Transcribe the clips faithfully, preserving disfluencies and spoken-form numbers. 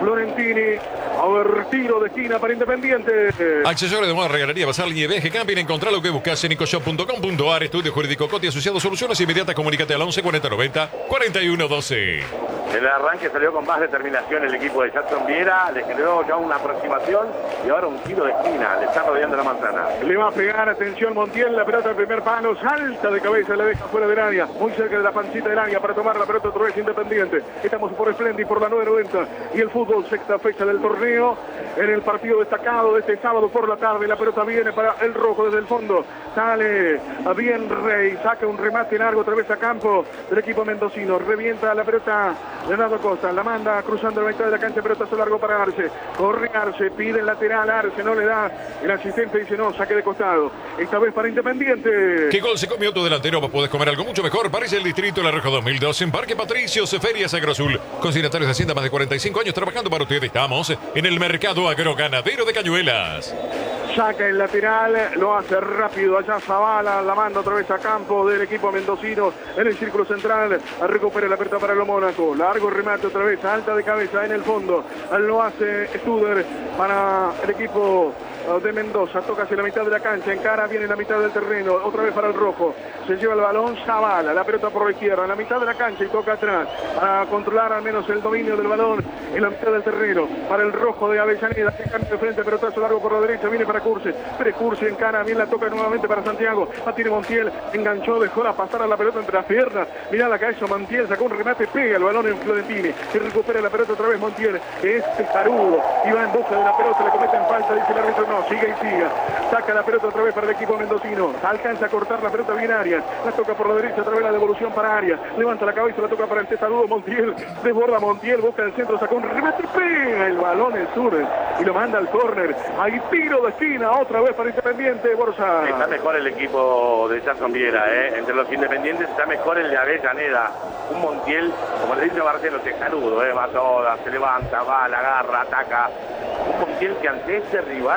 Florentini. A ver, tiro de esquina para Independiente. Accesorios de moda, regalería, bazar, línea de viaje, camping. Encontrá lo que buscas en ecoshop punto com punto ar. Estudio Jurídico Coti Asociados. Soluciones inmediatas. Comunícate al once cuarenta noventa cuarenta y uno doce. El arranque salió con más determinación el equipo de Jackson Viera, le generó ya una aproximación y ahora un tiro de esquina, le está rodeando la manzana. Le va a pegar, atención Montiel, la pelota del primer palo, salta de cabeza, le deja fuera del área, muy cerca de la pancita del área para tomar la pelota otra vez Independiente. Estamos por Splendid, por la nueve noventa y el fútbol, sexta fecha del torneo, en el partido destacado de este sábado por la tarde, la pelota viene para el rojo desde el fondo, sale a bien Rey, saca un remate largo otra vez a campo del equipo mendocino, revienta la pelota Leonardo Costa, la manda cruzando la mitad de la cancha, pelotazo largo para Arce, corre Arce, pide el lateral, Arce no le da, el asistente dice no, saque de costado, esta vez para Independiente. ¿Qué gol se comió tu delantero? Vos podés comer algo mucho mejor. Parece el Distrito La Roja dos mil dos en Parque Patricios, Ferias Agrosul. Consignatarios de Hacienda, más de cuarenta y cinco años trabajando para ustedes. Estamos en el mercado agroganadero de Cañuelas. Saca el lateral, lo hace rápido allá Zavala, la manda otra vez a campo del equipo mendocino en el círculo central, recupera la pelota para lo Mónaco, largo remate otra vez, alta de cabeza en el fondo, lo hace Studer para el equipo de Mendoza, toca hacia la mitad de la cancha, encara, viene en la mitad del terreno, otra vez para el rojo, se lleva el balón Zavala, la pelota por la izquierda, en la mitad de la cancha y toca atrás, a controlar al menos el dominio del balón en la mitad del terreno, para el rojo de Avellaneda, que cambia de frente, pelotazo largo por la derecha, viene para Curse, Pérez Curse encara, bien la toca nuevamente para Santiago, la tiene Montiel, enganchó, dejó la pasar a la pelota entre las piernas, mirá la cabeza Montiel, sacó un remate, pega el balón en Florentini, y recupera la pelota otra vez Montiel, que es testarudo, y va en busca de la pelota, le cometen falta, dice el árbitro, no, sigue y siga, saca la pelota otra vez para el equipo mendocino, alcanza a cortar la pelota bien Arias, la toca por la derecha, otra vez la devolución para Arias, levanta la cabeza, la toca para el testarudo Montiel, desborda Montiel, busca el centro, sacó un remate, pega el balón en sur, y lo manda al córner, hay tiro de esquina, otra vez para Independiente, Borja. Está mejor el equipo de Jackson Viera, ¿eh? Entre los independientes está mejor el de Avellaneda. Un Montiel, como le dice Marcelo, testarudo, ¿eh? Va toda, se levanta, va, la agarra, ataca. Un Montiel que ante ese rival,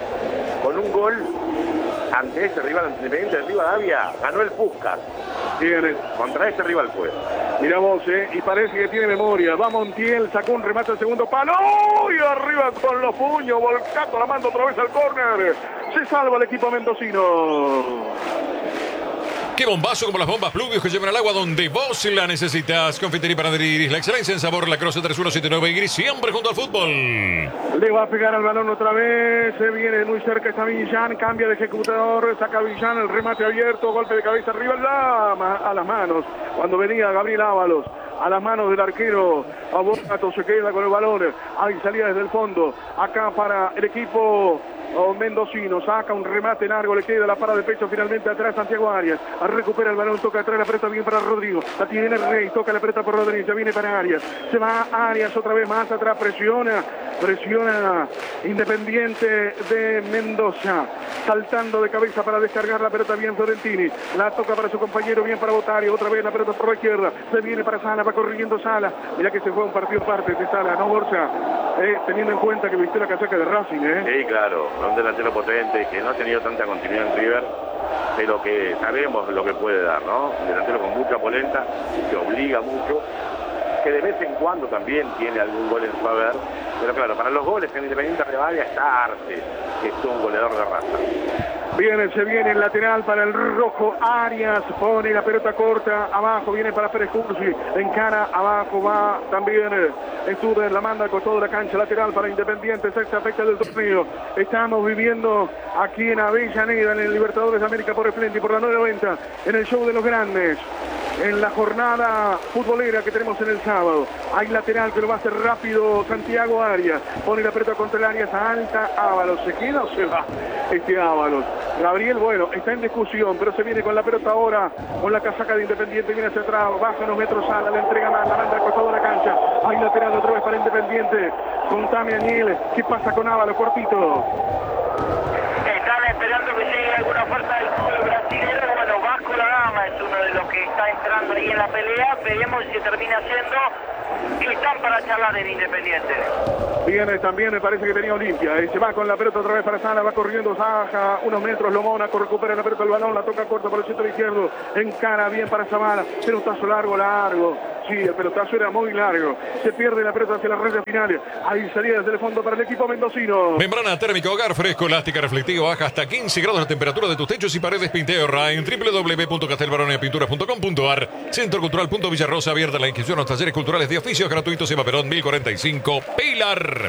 con un gol, ante ese rival Independiente de Rivadavia, ganó el Puskas. Tiene. Contra ese rival fue. Mira vos, eh, y parece que tiene memoria. Va Montiel, sacó un remate al segundo palo. Y arriba con los puños, volcando la manda otra vez al córner. Se salva el equipo mendocino. Qué bombazo como las bombas Pluvios que llevan al agua donde vos la necesitas. Confitería Panadería Iris, la excelencia en sabor, la Croce tres uno siete nueve Iris, siempre junto al fútbol. Le va a pegar al balón otra vez, se viene muy cerca está Villán, cambia de ejecutador, saca Villán, el remate abierto, golpe de cabeza arriba, la, a las manos, cuando venía Gabriel Ábalos. A las manos del arquero, Abogato se queda con el balón, ahí salía desde el fondo, acá para el equipo oh, mendocino, saca un remate largo, le queda la para de pecho finalmente atrás Santiago Arias, recupera el balón, toca atrás, la pelota bien para Rodrigo, la tiene el Rey, toca la pelota por Rodríguez, viene para Arias, se va Arias otra vez más atrás, presiona, presiona Independiente de Mendoza, saltando de cabeza para descargar la pelota bien Florentini, la toca para su compañero, bien para Botario, otra vez la pelota por la izquierda, se viene para Sala, va corriendo Sala, mira que se fue un partido aparte de Sala, ¿no, Borja? Eh, teniendo en cuenta que viste la casaca de Racing, ¿eh? Sí, claro, un delantero potente que no ha tenido tanta continuidad en River, pero que sabemos lo que puede dar, ¿no? Un delantero con mucha polenta, que obliga mucho, que de vez en cuando también tiene algún gol en su haber, pero claro, para los goles en Independiente Rivadavia está Arce, que es un goleador de raza. Viene, se viene el lateral para el rojo, Arias pone la pelota corta, abajo viene para Pérez Cursi, encara, abajo va también Studer, la manda al costado de la cancha, lateral para Independiente, sexta fecha del torneo, estamos viviendo aquí en Avellaneda, en el Libertadores de América por Splendid, por la nueve noventa, en el show de los grandes, en la jornada futbolera que tenemos en el sábado, hay lateral que lo va a hacer rápido Santiago Arias, pone la pelota contra el Arias, alta, Ábalos, ¿se queda o se va este Ábalos? Gabriel, bueno, está en discusión, pero se viene con la pelota ahora, con la casaca de Independiente, viene hacia atrás, baja unos metros, Sala, la entrega más, la manda al costado de la cancha, hay lateral otra vez para Independiente, con Tami Añil, ¿qué pasa con Ábalos, cortito? Están esperando que llegue alguna oferta del fútbol brasileño, bueno, Vasco da Gama es uno de los que está entrando ahí en la pelea, veremos si termina siendo y están para charlar en Independiente. Viene también, me parece que tenía Olimpia. Y se va con la pelota otra vez para Sala, va corriendo, baja unos metros, lo Mónaco, recupera la pelota, el balón, la toca corta por el centro izquierdo, encara bien para Zavala, pelotazo largo, largo. Sí, el pelotazo era muy largo. Se pierde la pelota hacia la red final. Hay salida desde el fondo para el equipo mendocino. Membrana térmica hogar fresco, elástica, reflectiva, baja hasta quince grados la temperatura de tus techos y paredes. Pinteorra en w w w punto castelbaronepinturas punto com punto a r. Centro Cultural Punto Villarrosa, abierta la inscripción a los talleres culturales de oficios gratuitos. Eva Perón, mil cuarenta y cinco, Pilar.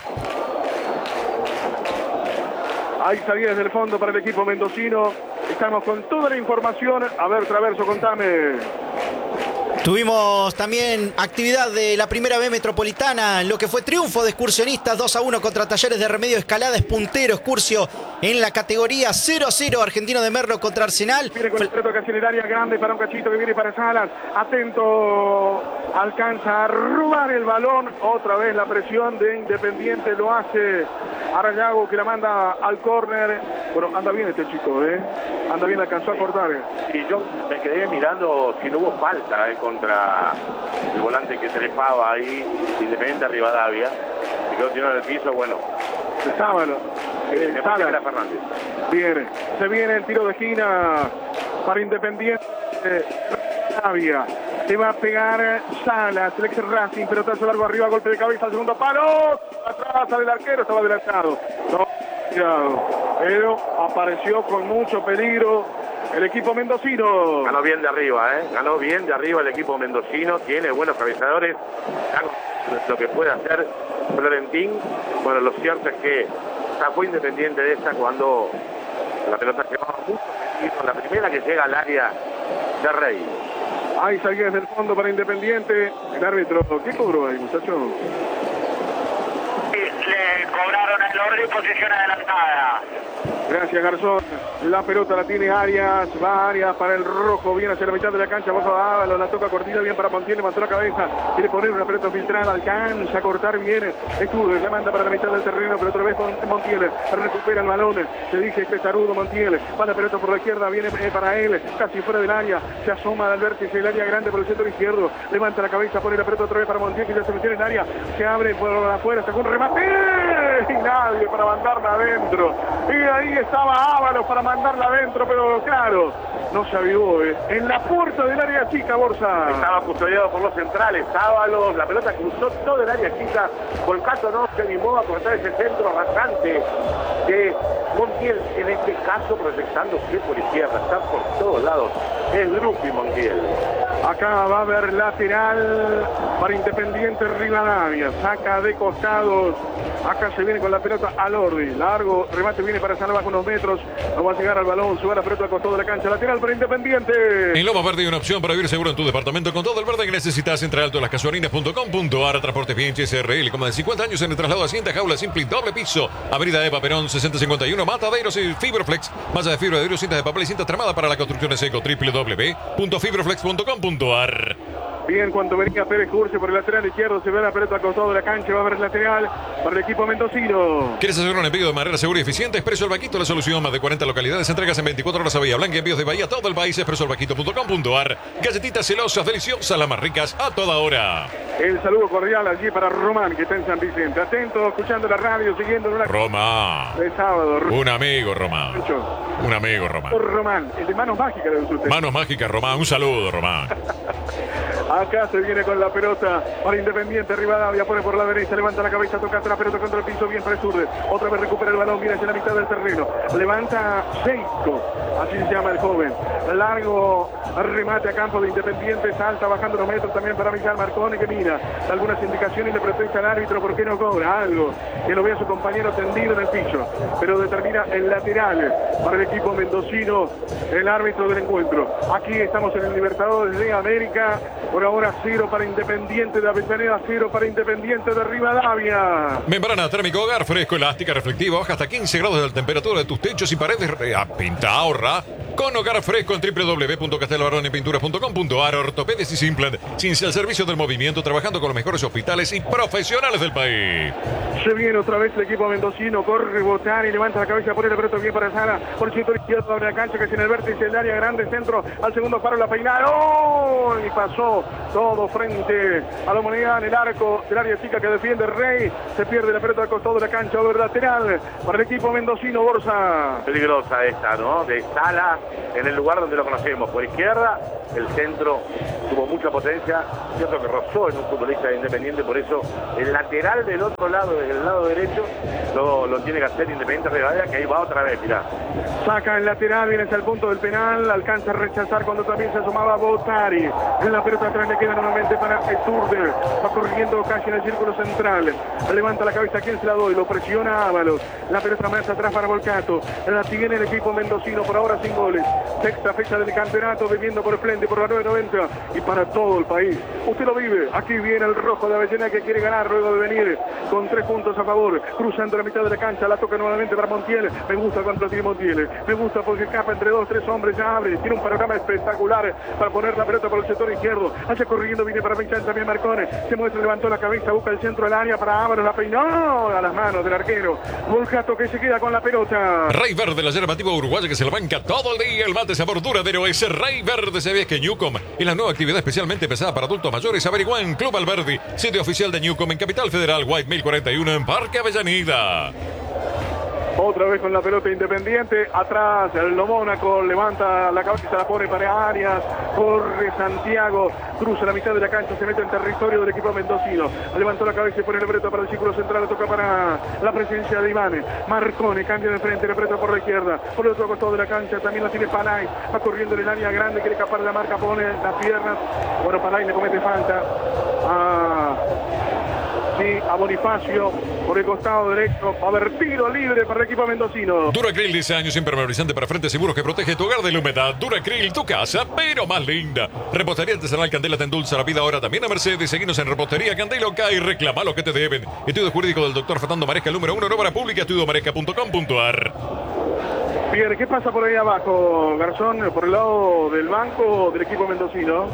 Hay salida desde el fondo para el equipo mendocino. Estamos con toda la información. A ver, Traverso, contame. Tuvimos también actividad de la primera B metropolitana, en lo que fue triunfo de excursionistas dos a uno contra Talleres de Remedio Escalada. Es puntero Excursio en la categoría cero a cero. Argentino de Merlo contra Arsenal. Viene con el reto casi en el área grande para un cachito que viene para Salas. Atento, alcanza a robar el balón. Otra vez la presión de Independiente lo hace Arayago, que la manda al córner. Bueno, anda bien este chico, ¿eh? Anda bien, alcanzó a cortar. Y yo me quedé mirando si no hubo falta eh, contra el volante que trepaba ahí, Independiente Rivadavia, y quedó tirado en el piso, bueno. Sábalo. Eh, me Salas. era Fernández. Viene, se viene el tiro de esquina para Independiente Rivadavia. Se va a pegar Salas, el ex Racing, pelotazo largo arriba, golpe de cabeza, segundo palo, atrás del arquero, estaba adelantado. No, cuidado, pero apareció con mucho peligro el equipo mendocino. Ganó bien de arriba, ¿eh? Ganó bien de arriba el equipo mendocino, tiene buenos cabezadores, lo que puede hacer Florentín. Bueno, lo cierto es que sacó Independiente de esa cuando la pelota quemaba mucho peligro, la primera que llega al área de Rey. Hay salida desde el fondo para Independiente. El árbitro, ¿qué cobró ahí, muchachos? Sí, le cobraron el orden y posición adelantada. Gracias, Garzón. La pelota la tiene Arias, va Arias para el rojo, viene hacia la mitad de la cancha, bajo a Ábalos, la toca cortita, bien para Montiel, levantó la cabeza, quiere poner una pelota filtrada, alcanza a cortar bien, Escudo, la manda para la mitad del terreno, pero otra vez Montiel, recupera el balón, se dice que es tarudo Montiel, va la pelota por la izquierda, viene para él, casi fuera del área, se asoma al vértice del área grande por el centro izquierdo, levanta la cabeza, pone la pelota otra vez para Montiel, que ya se metió en el área, se abre por afuera, sacó un remate, y nadie para mandarla adentro, y ahí estaba Ábalos para mandarla adentro, pero claro, no se avivó, ¿eh? En la puerta del área chica, Borsa. Estaba custodiado por los centrales, Ábalos, la pelota cruzó todo el área chica, Volcato no se animó a cortar ese centro rasante de Montiel, en este caso proyectándose por izquierda, está por todos lados, es Drupi Montiel. Acá va a haber lateral para Independiente Rivadavia, saca de costados, acá se viene con la pelota al orden, largo, remate viene para Salva con unos metros, no va a llegar al balón, sube la pelota al costado de la cancha, lateral para Independiente. En Loma Verde hay una opción para vivir seguro en tu departamento con todo el verde que necesitas. Entre Alto Las Casuarinas punto com punto a r. Transportes Bienche S R L, como de cincuenta años en el traslado a Hacienda, jaula simple y doble piso. Avenida Eva Perón sesenta cincuenta y uno, Mataderos y Fibroflex. Malla de fibra de vidrio, cintas de papel y cintas tramadas para la construcción de seco. w w w punto fibroflex punto com punto a r. Bien, cuando venía Pérez Curse por el lateral izquierdo, se ve la pelota al costado de la cancha, va a haber el lateral para el equipo mendocino. ¿Quieres hacer un envío de manera segura y eficiente? Expreso El Vaquito, la solución. Más de cuarenta localidades, entregas en veinticuatro horas a Bahía Blanca, envíos de Bahía a todo el país. expreso el vaquito punto com punto a r. Galletitas celosas, deliciosas, las más ricas a toda hora. El saludo cordial allí para Román, que está en San Vicente. Atento, escuchando la radio, siguiendo en una... Roma. De sábado. Un amigo, Román. Un amigo, Román. Román, el de manos mágicas de usted. Manos mágicas, Román. Un saludo, Román. Acá se viene con la pelota para Independiente Rivadavia, pone por la derecha, levanta la cabeza, toca la pelota contra el piso, bien para el sur. Otra vez recupera el balón, viene hacia la mitad del terreno. Levanta Seiko, así se llama el joven. Largo remate a campo de Independiente, salta bajando los metros también para Miguel Marcone, que mira algunas indicaciones y le protesta al árbitro por qué no cobra algo. Que lo ve a su compañero tendido en el piso, pero determina el lateral para el equipo mendocino, el árbitro del encuentro. Aquí estamos en el Libertadores de América. Por ahora cero para Independiente de Avellaneda, cero para Independiente de Rivadavia. Membrana térmica hogar fresco, elástica, reflectiva, baja hasta quince grados de la temperatura de tus techos y paredes. Pinta, ahorra con hogar fresco en w w w punto castelbaronepinturas punto com punto a r. Ortopedes y Simplant, sin el servicio del movimiento, trabajando con los mejores hospitales y profesionales del país. Se viene otra vez el equipo mendocino, corre Botari, levanta la cabeza, pone la pelota bien para Sala, por el sector izquierdo abre la cancha, que es en el vértice del área grande, centro, al segundo paro la peinaron, ¡oh! Y pasó todo frente a la humanidad en el arco del área chica que defiende Rey, se pierde la pelota al costado de la cancha, over lateral para el equipo mendocino, Borsa. Peligrosa esta, ¿no? De Sala, en el lugar donde lo conocemos, por izquierda, el centro tuvo mucha potencia, cierto que rozó en un futbolista de Independiente, por eso el lateral del otro lado, del lado derecho, lo, lo tiene que hacer Independiente Rivadavia, que ahí va otra vez, mirá. Saca el lateral, viene hasta el punto del penal, alcanza a rechazar cuando también se asomaba Botari. En la pelota atrás le queda nuevamente para Sturder, va corriendo casi en el círculo central, levanta la cabeza, ¿quién se la doy? Lo presiona Ábalos, la pelota más atrás para Volcato, la tiene el equipo mendocino, por ahora sin goles, sexta fecha del campeonato, viviendo por Splendid, por la nueve noventa y para todo el país. Usted lo vive, aquí viene el rojo de Avellaneda que quiere ganar luego de venir con tres puntos a favor, cruzando la mitad de la cancha, la toca nuevamente para Montiel, me gusta cuando lo tiene Montiel, me gusta porque escapa entre dos, tres hombres, ya abre, tiene un panorama espectacular para poner la pelota por el sector izquierdo, hacia corriendo, viene para pinchar también Marcone, se muestra, levantó la cabeza, busca el centro del área para Ábalos, la peinó a las manos del arquero, Volcato que se queda con la pelota. Rey Verde, la yerba nativa uruguaya que se la banca todo el día, el mate sabor duradero es Rey Verde. ¿Sabías que Newcom es la nueva actividad especialmente pensada para adultos mayores? Averigua en Club Alberdi, sitio oficial de Newcom en Capital Federal, White mil cuarenta y uno en Parque Avellaneda. Otra vez con la pelota Independiente, atrás el Mónaco, levanta la cabeza, la pone para Arias, corre Santiago, cruza la mitad de la cancha, se mete en territorio del equipo mendocino, levantó la cabeza y pone la pelota para el círculo central, le toca para la presencia de Ivane, Marcone cambia de frente, la pelota por la izquierda, por el otro costado de la cancha, también la tiene Palay, va corriendo en el área grande, quiere escapar de la marca, pone las piernas, bueno, Palay le comete falta a... Sí, a Bonifacio por el costado derecho, va a haber tiro libre para el equipo mendocino. Duracril, diez años impermeabilizante para frente seguros que protege tu hogar de la humedad. Duracril, tu casa, pero más linda. Repostería artesanal Candela te endulza la vida ahora también a Mercedes. Seguinos en Repostería Candela Oca y reclama lo que te deben. Estudio jurídico del doctor Fernando Maresca, el número uno en obra pública, estudio maresca punto com punto ar. Bien, ¿qué pasa por ahí abajo, Garzón? Por el lado del banco del equipo mendocino.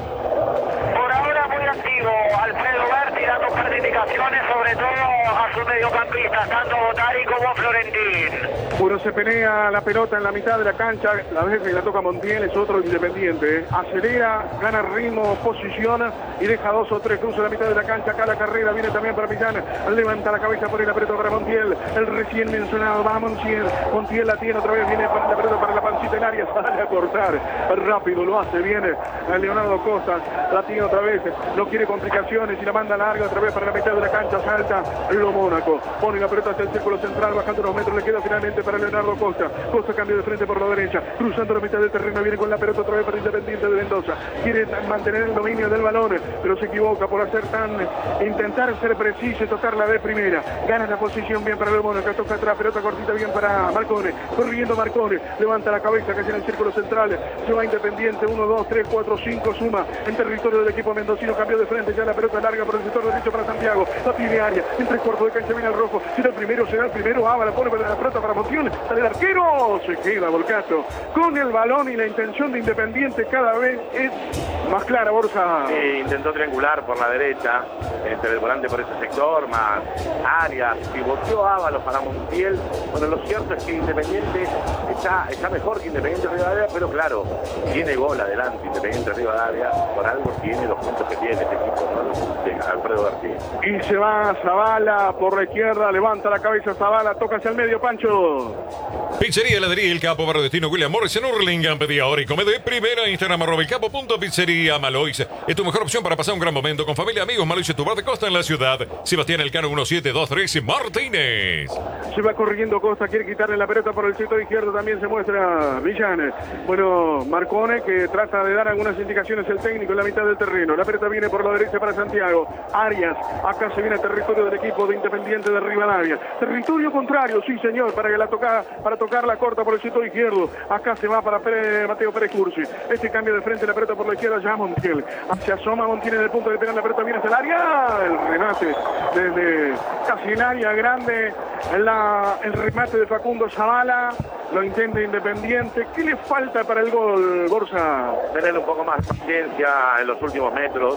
Por ahora muy activo Alfredo Berti, dando un par de indicaciones, sobre todo a sus mediocampistas, tanto Botari como Florentín. Bueno, se pelea la pelota en la mitad de la cancha, la vez que la toca Montiel, es otro Independiente. ¿eh? Acelera, gana ritmo, posiciona y deja dos o tres, cruza la mitad de la cancha, acá la carrera, viene también para Millán, levanta la cabeza, pone la pelota para Montiel, el recién mencionado, va Montiel, Montiel la tiene otra vez, viene para la pelota para la pancita en área, sale a cortar, rápido lo hace, viene a Leonardo Costa, la tiene otra vez, no quiere complicaciones y la manda larga otra vez para la mitad de la cancha, salta lo Mónaco, pone la pelota hacia el círculo central, bajando unos metros, le queda finalmente para Leonardo Costa, Costa cambia de frente por la derecha, cruzando la mitad del terreno, viene con la pelota otra vez para Independiente de Mendoza, quiere mantener el dominio del balón, pero se equivoca por hacer tan, intentar ser preciso y tocarla de primera, gana la posición bien para el Mónaco, toca atrás, pelota cortita bien para Marcone, corriendo Marcone, levanta la cabeza casi en el círculo central, se va Independiente, uno, dos, tres, cuatro, cinco, suma en territorio del equipo mendocino, cambió de frente, ya la pelota larga por el sector derecho para Santiago, la tiene área, en tres cuartos de cancha viene el rojo, será el primero, será el primero, Ava la pone para la pelota para Montiel, sale el arquero, se queda Volcato con el balón y la intención de Independiente cada vez es más clara, Borja. Sí, intentó triangular por la derecha, entre el volante por ese sector, más Arias, pivoteó Ábalos para Montiel. Bueno, lo cierto es que Independiente está, está mejor que Independiente Rivadavia, pero claro, tiene gol adelante Independiente Rivadavia, por algo tiene los puntos que tiene este equipo, ¿no? De Alfredo Berti. Y se va Zavala por la izquierda, levanta la cabeza Zavala, toca hacia el medio, Pancho. Pizzería Heladería El Capo, Barrio Destino, William Morris en Hurlingham. Pedí ahora y come de primera. Instagram arroba el capo punto pizzería Malois. Es tu mejor opción para pasar un gran momento con familia, amigos. Malois es tu bar de costa en la ciudad. Sebastián Elcano uno siete dos tres Martínez. Se va corriendo Costa, quiere quitarle la pelota por el sector izquierdo, también se muestra Villán. Bueno, Marcone que trata de dar algunas indicaciones el técnico en la mitad del terreno. La pelota viene por la derecha para Santiago. Arias, acá se viene a territorio del equipo de Independiente de Rivadavia. Territorio contrario, sí señor, para que la toca, para tocar la corta por el sector izquierdo. Acá se va para Pérez, Mateo Pérez Cursi. Este cambio de frente, la pelota por la izquierda, ya Montiel. Se asoma Montiel en el punto de penal, la pelota viene hacia el área. El remate desde casi el área grande. La, el remate de Facundo Zavala. Lo intenta Independiente. ¿Qué le falta para el gol, Borja? Tener un poco más de paciencia en los últimos metros.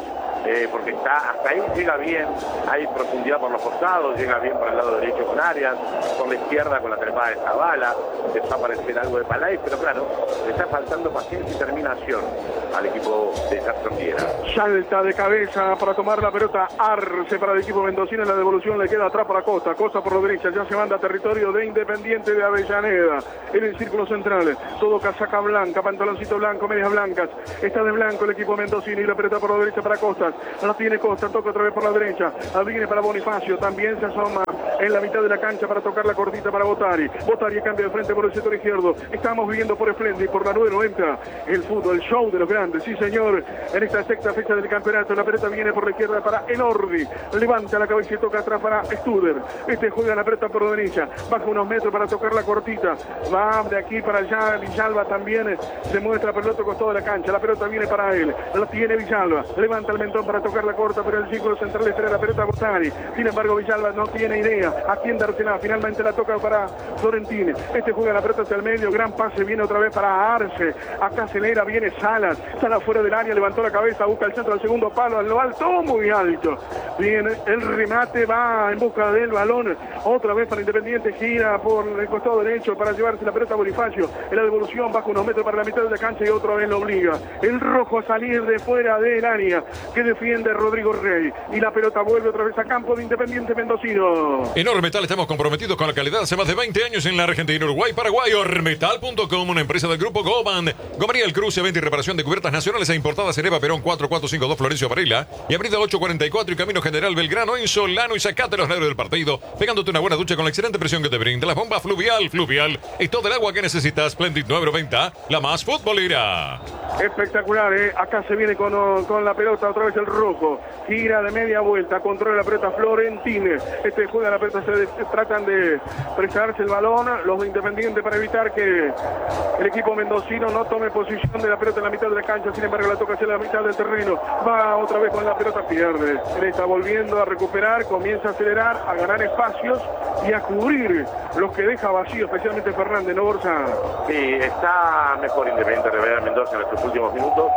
eh, porque está hasta ahí llega bien, hay profundidad por los costados, llega bien por el lado derecho con Arias, por la izquierda con la trepada de Zavala, empezó a aparecer algo de Palay, pero claro, le está faltando paciencia y terminación al equipo de Jackson Viera. Salta de cabeza para tomar la pelota Arce para el equipo mendocino, en la devolución le queda atrás para Costa, Costa por la derecha, ya se manda a territorio de Independiente de Avellaneda, en el círculo central, todo casaca blanca, pantaloncito blanco, medias blancas, está de blanco el equipo mendocino y la pelota por la derecha para Costa, la tiene Costa, toca otra vez por la derecha, viene para Bonifacio, también se asoma en la mitad de la cancha para tocar la cortita para Botari, Botari cambia de frente por el sector izquierdo, estamos viviendo por Espléndido, por la nueve noventa, el fútbol, el show de los grandes, sí señor, en esta sexta fecha del campeonato, la pelota viene por la izquierda para Elordi, levanta la cabeza y toca atrás para Studer, este juega la pelota por la derecha, baja unos metros para tocar la cortita, va de aquí para allá, Villalba también se muestra por el otro costado de la cancha, la pelota viene para él, la tiene Villalba, levanta el mentón para tocar la corta, pero el círculo central espera la pelota a Botari, sin embargo Villalba no tiene idea a quién dársela, finalmente la toca para Florentini, este juega la pelota hacia el medio, gran pase, viene otra vez para Arce, acá acelera, viene Salas, Salas fuera del área, levantó la cabeza, busca el centro al segundo palo, a lo alto, muy alto, viene el remate, va en busca del balón, otra vez para Independiente, gira por el costado derecho para llevarse la pelota a Bonifacio, en la devolución baja unos metros para la mitad de la cancha y otra vez lo obliga, el rojo a salir de fuera del área, que defiende Rodrigo Rey, y la pelota vuelve otra vez a campo de Independiente mendocino. En Ormetal estamos comprometidos con la calidad hace más de veinte años en la Argentina, Uruguay, Paraguay. Ormetal punto com, una empresa del grupo Goban. Gomería El Cruce, venta y reparación de cubiertas nacionales e importadas en Eva Perón cuatro cuatro cinco dos Florencio Varela y Avenida ocho cuarenta y cuatro y Camino General Belgrano en Solano, y sacate los nervios del partido pegándote una buena ducha con la excelente presión que te brinda la bomba Fluvial. Fluvial es todo el agua que necesitas. Splendid nueve noventa, la más futbolera. Espectacular, ¿eh? Acá se viene con, con la pelota otra vez el rojo, gira de media vuelta, controla la pelota Florentine, este juega la pelota, se, se tratan de prestarse el balón los de Independiente para evitar que el equipo mendocino no tome posición de la pelota en la mitad de la cancha, sin embargo la toca hacia la mitad del terreno, va otra vez con la pelota, pierde, él está volviendo a recuperar, comienza a acelerar, a ganar espacios y a cubrir los que deja vacío, especialmente Fernández, ¿no, Borja? Sí, está mejor Independiente Rivera Mendoza en estos últimos minutos.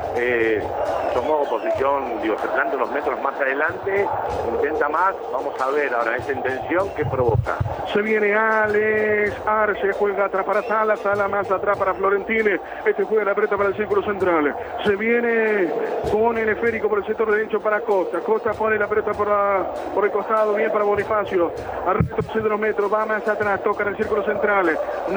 Eh, tomó posición, digo, cerrando unos metros más adelante, intenta más, vamos a ver ahora esa intención que provoca. Se viene Alex Arce, juega atrás para Sala, Sala más atrás para Florentine, este juega la pelota para el círculo central, se viene con el esférico por el sector derecho para Costa, Costa pone la pelota por, la, por el costado, bien para Bonifacio, a retroceder unos metros, va más atrás, toca en el círculo central,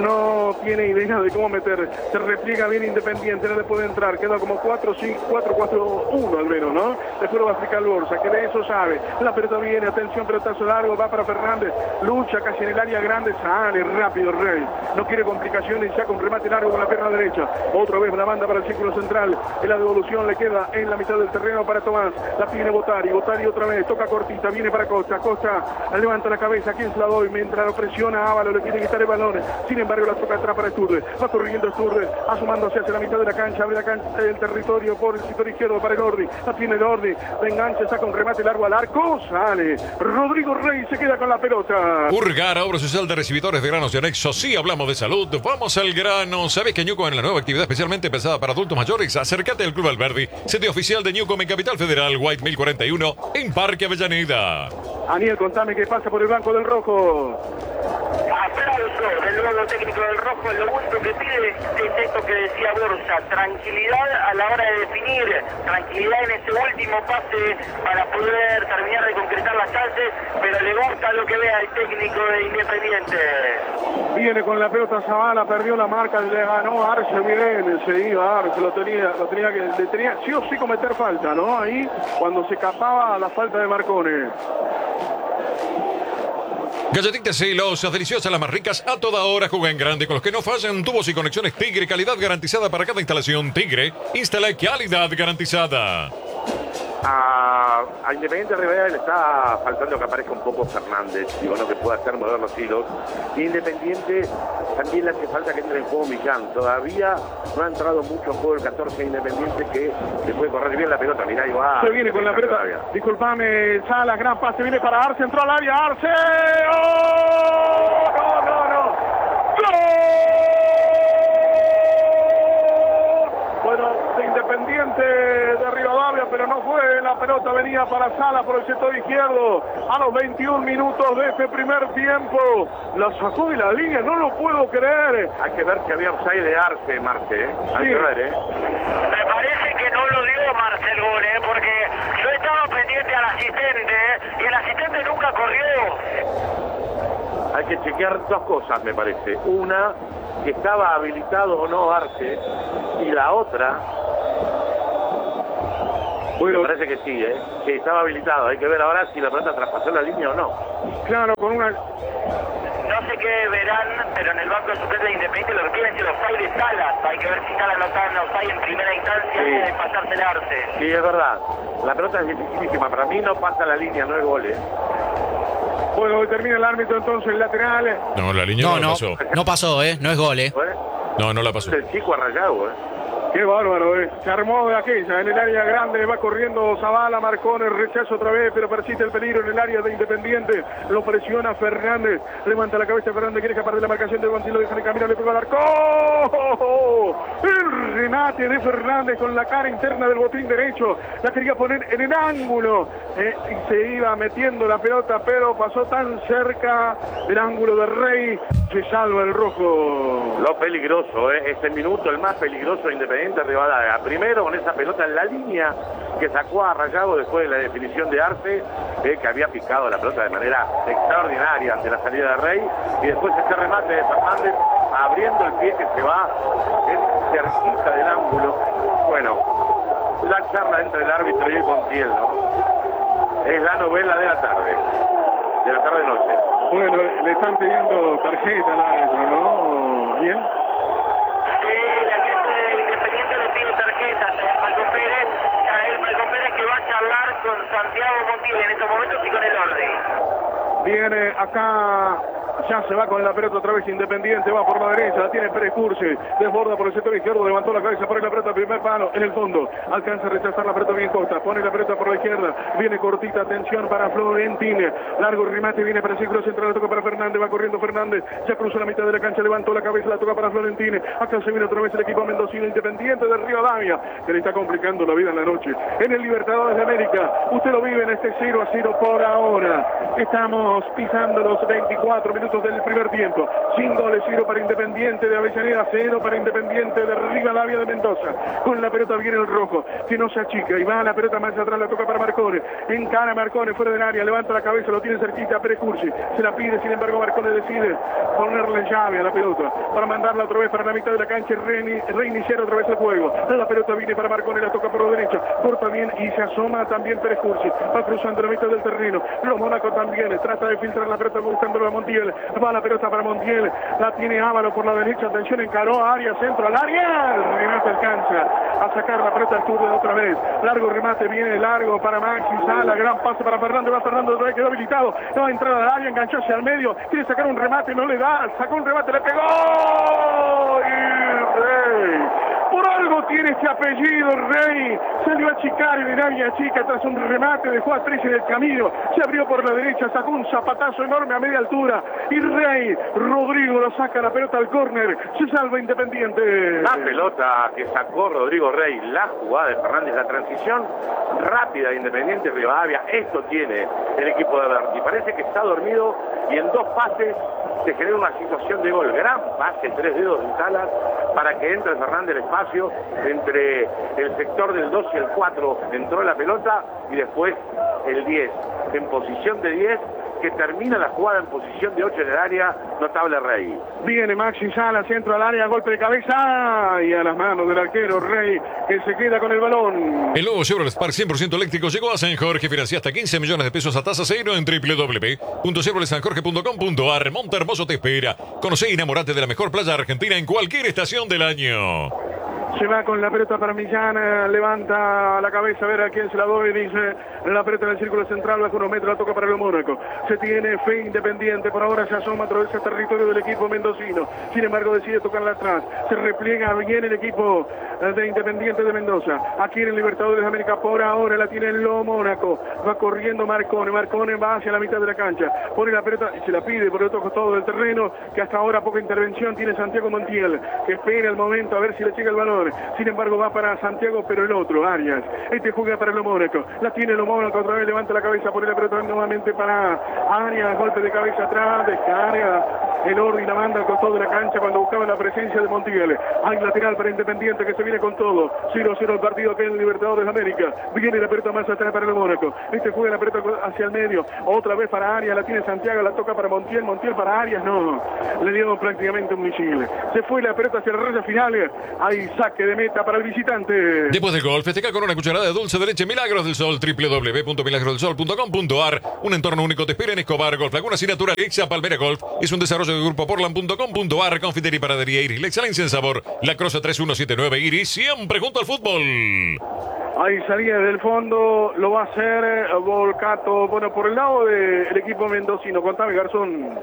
no tiene idea de cómo meter, se repliega bien Independiente, no le puede entrar, queda como cuatro cuatro uno al menos, ¿no? Después lo va a aplicar Borja, que de eso sabe, la pelota viene, atención, pelotazo largo, va para Fernández, lucha casi en el área grande, sale rápido Rey, no quiere complicaciones, saca un remate largo con la pierna derecha, otra vez la banda para el círculo central, en la devolución le queda en la mitad del terreno para Tomás, la tiene Botari, Botari otra vez, toca cortita, viene para Costa, Costa levanta la cabeza, ¿quién se la doy? Mientras lo presiona Ávalo, le quiere quitar el balón, sin embargo la toca atrás para Sturre, va corriendo Sturre, asomándose hacia la mitad de la cancha, abre la cancha, el territorio por el sector izquierdo para Elordi, la tiene Elordi, de enganche, saca un remate largo al arco, sale, Rodrigo Rey se queda con la pelota. Urgar, obra social de recibidores de granos y anexos. Sí, hablamos de salud, vamos al grano. ¿Sabes que Ñuco en la nueva actividad especialmente pensada para adultos mayores? Acércate al Club Alberdi, sede oficial de Ñuco en Capital Federal, White mil cuarenta y uno, en Parque Avellaneda. Aniel, contame qué pasa por el banco del rojo. Aplauso del nuevo técnico del rojo, lo único que pide es esto que decía Borja, tranquilidad a la hora de definir, tranquilidad en ese último pase para poder terminar de concretar las chances, pero le gusta lo que vea el técnico de Independiente. Viene con la pelota Zavala, perdió la marca, le ganó Arce, bien, se iba Arce, lo tenía, lo tenía que, le tenía sí o sí cometer falta, ¿no? Ahí, cuando se escapaba la falta de Marcone. Galletitas celosas, deliciosas, las más ricas, a toda hora, juega en grande, con los que no fallan, tubos y conexiones Tigre, calidad garantizada para cada instalación. Tigre, instala calidad garantizada. A, a Independiente Rivera le está faltando que aparezca un poco Fernández, digo, no que pueda hacer mover los hilos. Independiente también le hace falta que entre en juego Millán. Todavía no ha entrado mucho en juego el catorce Independiente, que le puede correr bien la pelota. Mirá, igual. Se viene con la pelota. Disculpame, Salas, gran pase, viene para Arce, entró al área, Arce. ¡Oh! No, no, no. ¡Gol! Bueno, de Independiente de Rivadavia, pero no fue. La pelota venía para Sala por el sector izquierdo. A los veintiún minutos de este primer tiempo. La sacó de la línea, no lo puedo creer. Hay que ver si había offside de Arce, Marce, ¿eh? Hay Sí. que ver, ¿eh? Me parece que no lo dio Marcel gol, ¿eh? Porque yo estaba pendiente al asistente, ¿eh? Y el asistente nunca corrió. Hay que chequear dos cosas, me parece. Una, que estaba habilitado o no Arce. Y la otra, Bueno, me parece que sí, ¿eh? Sí, estaba habilitado. Hay que ver ahora si la pelota traspasó la línea o no. claro, con una... No sé qué verán, pero en el banco de suplentes de Independiente lo que quieren es el offside de Salas. Hay que ver si Salas no está en offside en primera instancia Sí. antes de pasarse el Arce. Sí, es verdad. La pelota es dificilísima. Para mí no pasa la línea, no es gol, ¿eh? Bueno, determina el árbitro entonces el lateral. No, la línea No, no, la no, pasó. no pasó, ¿eh? No es gol, ¿eh? ¿Eh? No, no la pasó. Es el chico arrayado, ¿eh? Qué bárbaro, eh. Se armó de aquella, en el área grande, va corriendo Zavala, Marcone, rechazo otra vez, pero persiste el peligro en el área de Independiente, lo presiona Fernández, levanta la cabeza Fernández, quiere escapar de la marcación de Gonzalo, deja de caminar, le pega al arco, el remate de Fernández con la cara interna del botín derecho, la quería poner en el ángulo, eh, y se iba metiendo la pelota, pero pasó tan cerca del ángulo de Rey, se salva el rojo. Lo peligroso, ¿eh? Este minuto, el más peligroso de Independiente Rivadavia. Primero con esa pelota en la línea que sacó a Rayado después de la definición de Arce, eh, que había picado la pelota de manera extraordinaria ante la salida de Rey. Y después este remate de Fernández abriendo el pie que se va es cerquita del ángulo. Bueno, la charla entre el árbitro y el Montiel, ¿no? Es la novela de la tarde, de la tarde-noche. Bueno, le están pidiendo tarjeta al árbitro, ¿no? ¿Bien? Sí, la gente de Independiente le pide tarjetas a Malcom Pérez, a él Malcom Pérez que va a charlar con Santiago Montiel en estos momentos y con el orden. Viene acá, ya se va con la pelota otra vez Independiente, va por la derecha, la tiene Pérez Curse, desborda por el sector izquierdo, levantó la cabeza, pone la pelota, primer palo en el fondo, alcanza a rechazar la pelota bien corta, pone la pelota por la izquierda, viene cortita, atención para Florentín, largo remate, viene para el círculo central, la toca para Fernández, va corriendo Fernández, ya cruzó la mitad de la cancha, levantó la cabeza, la toca para Florentín, acá se viene otra vez el equipo mendocino Independiente de Rivadavia, que le está complicando la vida en la noche, en el Libertadores de América, usted lo vive en este cero a cero por ahora, estamos pisando los veinticuatro minutos del primer tiempo. Sin goles, cero para Independiente de Avellaneda, cero para Independiente de Rivadavia de Mendoza. Con la pelota viene el rojo, que no se achica y va la pelota más atrás, la toca para Marcone. Encara Marcone fuera del área, levanta la cabeza, lo tiene cerquita Pérez Cursi. Se la pide, sin embargo, Marcone decide ponerle llave a la pelota para mandarla otra vez para la mitad de la cancha y reiniciar otra vez el juego. La pelota viene para Marcone, la toca por la derecha, corta bien y se asoma también Pérez Cursi. Va cruzando la mitad del terreno. Los Mónaco también trata de filtrar la pelota buscándolo a Montiel. Va la pelota para Montiel, la tiene Ávalo por la derecha, atención, encaró a área, centro al área, el remate alcanza a sacar la pelota al turno de otra vez, largo remate, viene largo para Maxi Sala, gran pase para Fernando, va Fernando otra vez, quedó habilitado, va a entrar al área, enganchó hacia el medio, quiere sacar un remate, no le da, sacó un remate, le pegó, y Rey, por algo tiene este apellido, Rey, salió a chicar en el área chica tras un remate, dejó a tres en el camino, se abrió por la derecha, sacó un zapatazo enorme a media altura, y Rey, Rodrigo lo saca la pelota al córner, se salva Independiente. La pelota que sacó Rodrigo Rey, la jugada de Fernández, la transición rápida de Independiente Rivadavia, esto tiene el equipo de Berti, parece que está dormido y en dos pases se genera una situación de gol, gran pase, tres dedos de Salas para que entre Fernández el espacio entre el sector del dos y el cuatro, entró la pelota y después el diez, en posición de diez, que termina la jugada en posición de ocho en el área, notable Rey. Viene Maxi Sala, centro al área, golpe de cabeza y a las manos del arquero Rey, que se queda con el balón. El nuevo Chevrolet Spark cien por ciento eléctrico llegó a San Jorge, financia hasta quince millones de pesos a tasa cero en doble u doble u doble u punto chevrolet san jorge punto com punto a r. Monte Hermoso te espera. Conoce y enamorate de la mejor playa argentina en cualquier estación del año. Se va con la pelota para Millán, levanta la cabeza a ver a quién se la doy, dice la pelota en el círculo central, bajo unos metros, la toca para el Mónaco. Se tiene fe Independiente, por ahora se asoma a través del territorio del equipo mendocino. Sin embargo, decide tocarla atrás. Se repliega bien el equipo de Independiente de Mendoza. Aquí en el Libertadores de América, por ahora la tiene el Mónaco. Va corriendo Marcone, Marcone va hacia la mitad de la cancha. Pone la pelota y se la pide por el otro costado del terreno, que hasta ahora poca intervención tiene Santiago Montiel, que espera el momento a ver si le llega el balón. jugador. Sin embargo, va para Santiago, pero el otro, Arias. Este juega para lo Mónaco. La tiene lo Mónaco, otra vez levanta la cabeza por el apretón nuevamente para Arias. Golpe de cabeza atrás, descarga el Ordi, la manda al costado de la cancha cuando buscaba la presencia de Montiel. Hay lateral para Independiente que se viene con todo. cero a cero el partido aquí en el Libertadores de América. Viene la pelota más atrás para el Mónaco. Este juega la pelota hacia el medio. Otra vez para Arias, la tiene Santiago, la toca para Montiel. Montiel para Arias, no. Le dio prácticamente un misil. Se fue la pelota hacia la raya final. Hay saque de meta para el visitante. Después del gol, festeja con una cucharada de dulce de leche Milagros del Sol. doble u doble u doble u punto milagros del sol punto com punto a r. Un entorno único te espera en Escobar Golf, Laguna Sin Natural, Exa Palmera Golf. Es un desarrollo del grupo Portland punto com punto a r. Confitería y Panadería Iris, la excelencia en sabor. La Crosa tres uno siete nueve Iris, siempre junto al fútbol. Ahí salía del fondo, lo va a hacer Volcato. Bueno, por el lado del equipo mendocino. Contame, Garzón.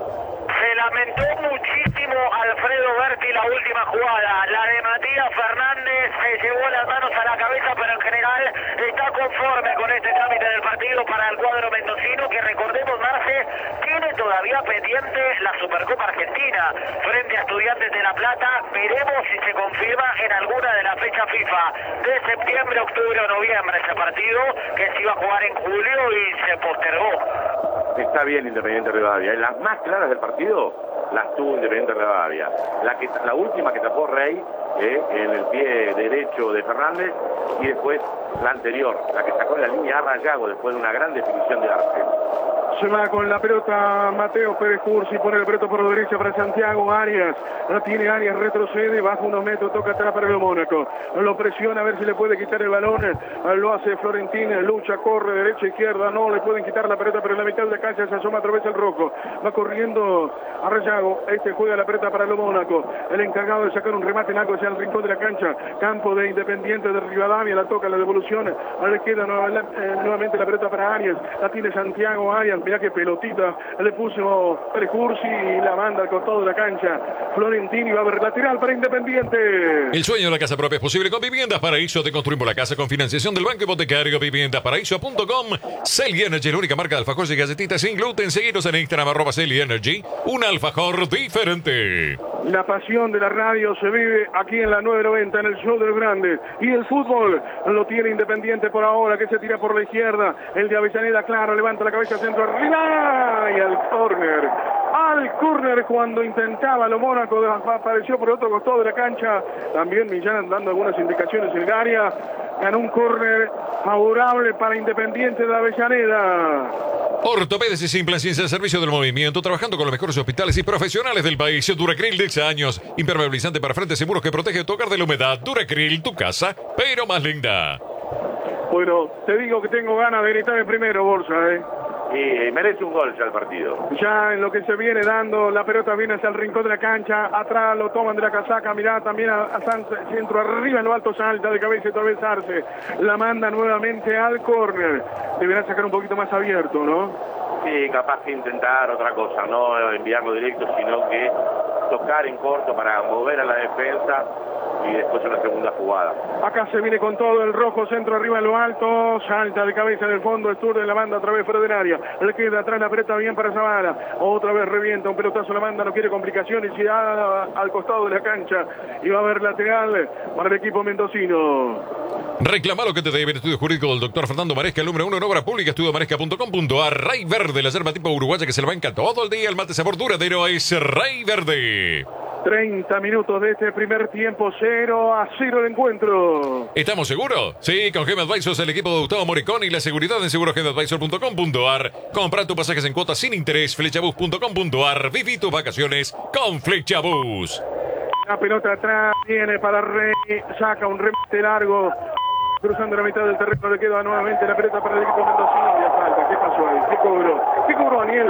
Se lamentó muchísimo Alfredo Berti la última jugada. La de Matías Fernández se llevó las manos a la cabeza, pero en general está conforme con este trámite del partido para el cuadro mendocino, que recordemos, Marce, tiene todavía pendiente la Supercopa Argentina frente a Estudiantes de La Plata. Veremos si se confirma en alguna de las fechas FIFA de septiembre, octubre o noviembre ese partido, que se iba a jugar en julio y se postergó. Está bien Independiente Rivadavia. Las más claras del partido las tuvo Independiente Rivadavia. La, que, la última que tapó Rey eh, en el pie derecho de Fernández, y después la anterior, la que sacó en la línea a Rayago después de una gran definición de Arce. Se va con la pelota Mateo Pérez Cursi, pone la pelota por la derecha para Santiago Arias. No tiene Arias, retrocede, baja unos metros, toca atrás para el Mónaco. Lo presiona a ver si le puede quitar el balón. Lo hace Florentín, lucha, corre, derecha, izquierda. No le pueden quitar la pelota, pero en la mitad de la cancha se asoma a través del rojo. Va corriendo a Rayago. Este juega la pelota para el Mónaco. El encargado de sacar un remate en algo hacia el rincón de la cancha. Campo de Independiente de Rivadavia. La toca, la devolución. Le queda nuevamente la pelota para Arias. La tiene Santiago Arias. Mirá qué pelotita le puso Pérez Cursi y la manda al costado de la cancha. Florentini va a ver lateral para Independiente. El sueño de la casa propia es posible con Viviendas Paraíso. Te construimos la casa con financiación del Banco Hipotecario. Viviendas Paraíso punto com. Celi Energy, la única marca de alfajores y galletitas sin gluten. Seguiros en Instagram, arroba Celi Energy. Un alfajor diferente. La pasión de la radio se vive aquí en la nueve noventa, en el show del grande. Y el fútbol lo tiene Independiente por ahora, que se tira por la izquierda. El de Avellaneda, claro, levanta la cabeza centro arriba y al córner. Al córner cuando intentaba lo Mónaco, apareció por el otro costado de la cancha. También Millán dando algunas indicaciones en el área. Ganó un córner favorable para Independiente de Avellaneda. Ortopedes y implantes al servicio del movimiento, trabajando con los mejores hospitales y profesionales del país. Duracril de años, impermeabilizante para frentes y muros que protege de tocar de la humedad. Duracril, tu casa, pero más linda. Bueno, te digo que tengo ganas de gritar primero, Borja, ¿eh? Y merece un gol ya el partido. Ya en lo que se viene dando, la pelota viene hacia el rincón de la cancha, atrás lo toman de la casaca, mirá también a, a San, centro arriba en lo alto, salta de cabeza y otra vez Arce, la manda nuevamente al córner. Deberá sacar un poquito más abierto, ¿no? Sí, capaz que intentar otra cosa, no enviarlo directo, sino que tocar en corto para mover a la defensa y después una segunda jugada. Acá se viene con todo el rojo, centro arriba en lo alto, salta de cabeza en el fondo, Sturden la manda otra vez fuera del área, le queda atrás, la aprieta bien para Zavala, otra vez revienta, un pelotazo la manda, no quiere complicaciones y da al costado de la cancha y va a haber lateral para el equipo mendocino. Reclama lo que te debe el estudio jurídico del doctor Fernando Maresca, el número uno en obra pública, estudio maresca punto com punto a r. Rey Verde, la yerba tipo uruguaya que se le banca todo el día, el mate sabor duradero es Rey Verde. treinta minutos de este primer tiempo, cero a cero el encuentro. ¿Estamos seguros? Sí, con Gem Advisors, el equipo de Gustavo Moricón y la seguridad en seguro gem advisor punto com punto a r. Compra tus pasajes en cuotas sin interés, flechabus punto com punto a r. Viví tus vacaciones con Flechabus. La pelota atrás, viene para Rey, saca un remate largo, cruzando la mitad del terreno, le queda nuevamente la pelota para el equipo mendocino. Ya falta, ¿qué pasó ahí? ¿Qué cobró? ¿Qué cobró Daniel?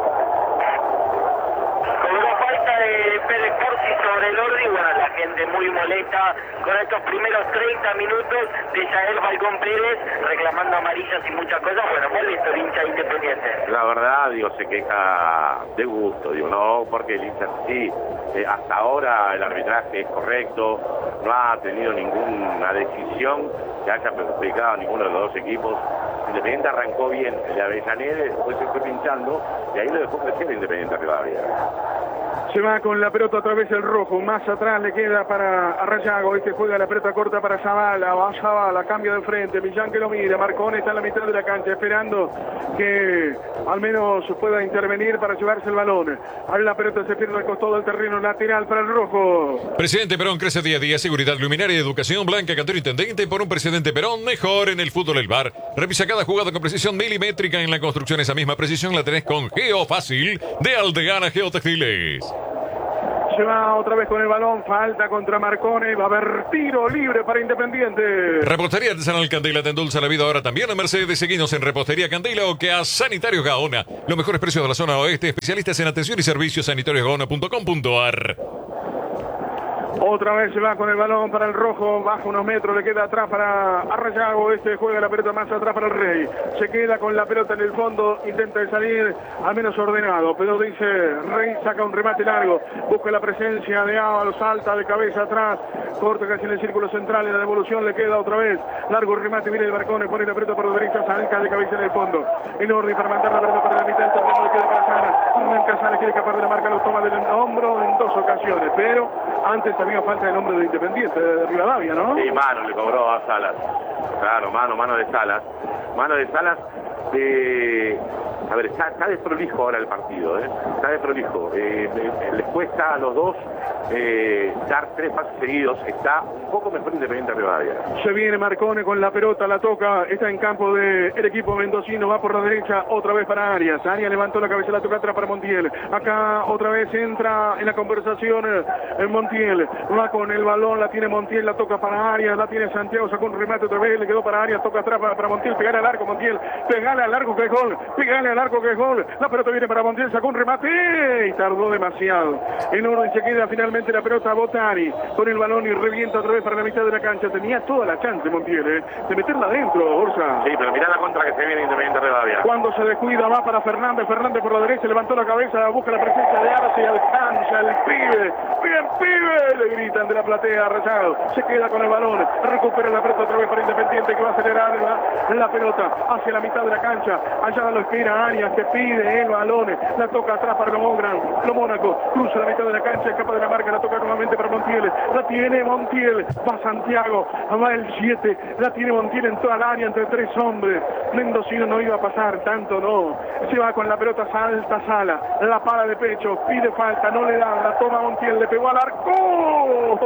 Pérez Cursi sobre el Ordi, bueno, la gente muy molesta con estos primeros treinta minutos de Yael Falcón Pérez reclamando amarillas y muchas cosas. Bueno, molesto el hincha Independiente. La verdad, digo, se queja de gusto, digo, no, porque el hincha sí, eh, hasta ahora el arbitraje es correcto, no ha tenido ninguna decisión que haya perjudicado a ninguno de los dos equipos. Independiente arrancó bien, el de Avellaneda, después se fue pinchando y ahí lo dejó crecer Independiente Rivadavia. Se va con la la pelota otra vez el rojo, más atrás le queda para Arrayago, este juega la pelota corta para Zavala, va Zavala, cambia de frente, Millán que lo mira, Marcone está en la mitad de la cancha esperando que al menos pueda intervenir para llevarse el balón. Ahora la pelota se pierde al costado del terreno lateral para el rojo. Presidente Perón crece día a día, seguridad, luminaria y educación. Blanca Cantero Intendente, por un Presidente Perón mejor en el fútbol el V A R. Revisa cada jugada con precisión milimétrica en la construcción. Esa misma precisión la tenés con Geofácil de Aldegana Geotextiles. Se va otra vez con el balón, falta contra Marcone, va a haber tiro libre para Independiente. Repostería Artesanal Candela te endulza la vida ahora también a Mercedes. Seguinos en Repostería Candela o que a Sanitarios Gaona. Los mejores precios de la zona oeste, especialistas en atención y servicios, sanitarios gaona punto com punto a r. Otra vez se va con el balón para el rojo, baja unos metros, le queda atrás para Arrayago, este juega la pelota más atrás para el Rey. Se queda con la pelota en el fondo, intenta salir al menos ordenado, pero dice Rey, saca un remate largo, busca la presencia de Ábalos, salta de cabeza atrás, corta casi en el círculo central, en la devolución le queda otra vez, largo remate, viene el Marcone, pone la pelota por la derecha, salta de cabeza en el fondo, en orden para mandar la pelota para la mitad del terreno, le queda para Sana, arranca Sana, quiere escapar de la marca, lo toma del hombro en dos ocasiones, pero antes había falta del hombre de Independiente, de Rivadavia, ¿no? Sí, mano le cobró a Salas. Claro, mano, mano de Salas. Mano de Salas. Eh, a ver, está, está desprolijo ahora el partido, ¿eh? Está desprolijo. Eh, eh, les cuesta a los dos eh, dar tres pases seguidos. Está un poco mejor Independiente Rivadavia. Se viene Marcone con la pelota, la toca, está en campo del equipo mendocino, va por la derecha, otra vez para Arias. Arias levantó la cabeza, la toca atrás para Montiel. Acá otra vez entra en la conversación en Montiel. Va con el balón, la tiene Montiel, la toca para Arias, la tiene Santiago, sacó un remate otra vez, le quedó para Arias, toca atrás para, para Montiel, pegale al arco Montiel, pegale al arco que es gol, pegale al arco que es gol. La pelota viene para Montiel, sacó un remate y tardó demasiado. En orden se queda finalmente la pelota a Botani con el balón y revienta otra vez para la mitad de la cancha. Tenía toda la chance Montiel, ¿eh? de meterla adentro, Borja. Sí, pero mirá la contra que se viene Independiente Rivadavia. Cuando se descuida va para Fernández, Fernández por la derecha, levantó la cabeza, busca la presencia de Arce y alcanza el pibe. ¡Bien, pibe! Le gritan de la platea, Arrayado. Se queda con el balón, recupera la pelota otra vez para Independiente que va a acelerar la, la pelota hacia la mitad de la cancha. Allá lo espera Arias que pide el balón, la toca atrás para Lomogran, lo Mónaco, cruza la mitad de la cancha, escapa de la marca, la toca nuevamente para Montiel, la tiene Montiel, va Santiago, va el siete, la tiene Montiel en toda el área entre tres hombres. Mendocino no iba a pasar, tanto no, se va con la pelota, salta Sala, la para de pecho, pide falta, no le da, la toma Montiel, le pegó al arco,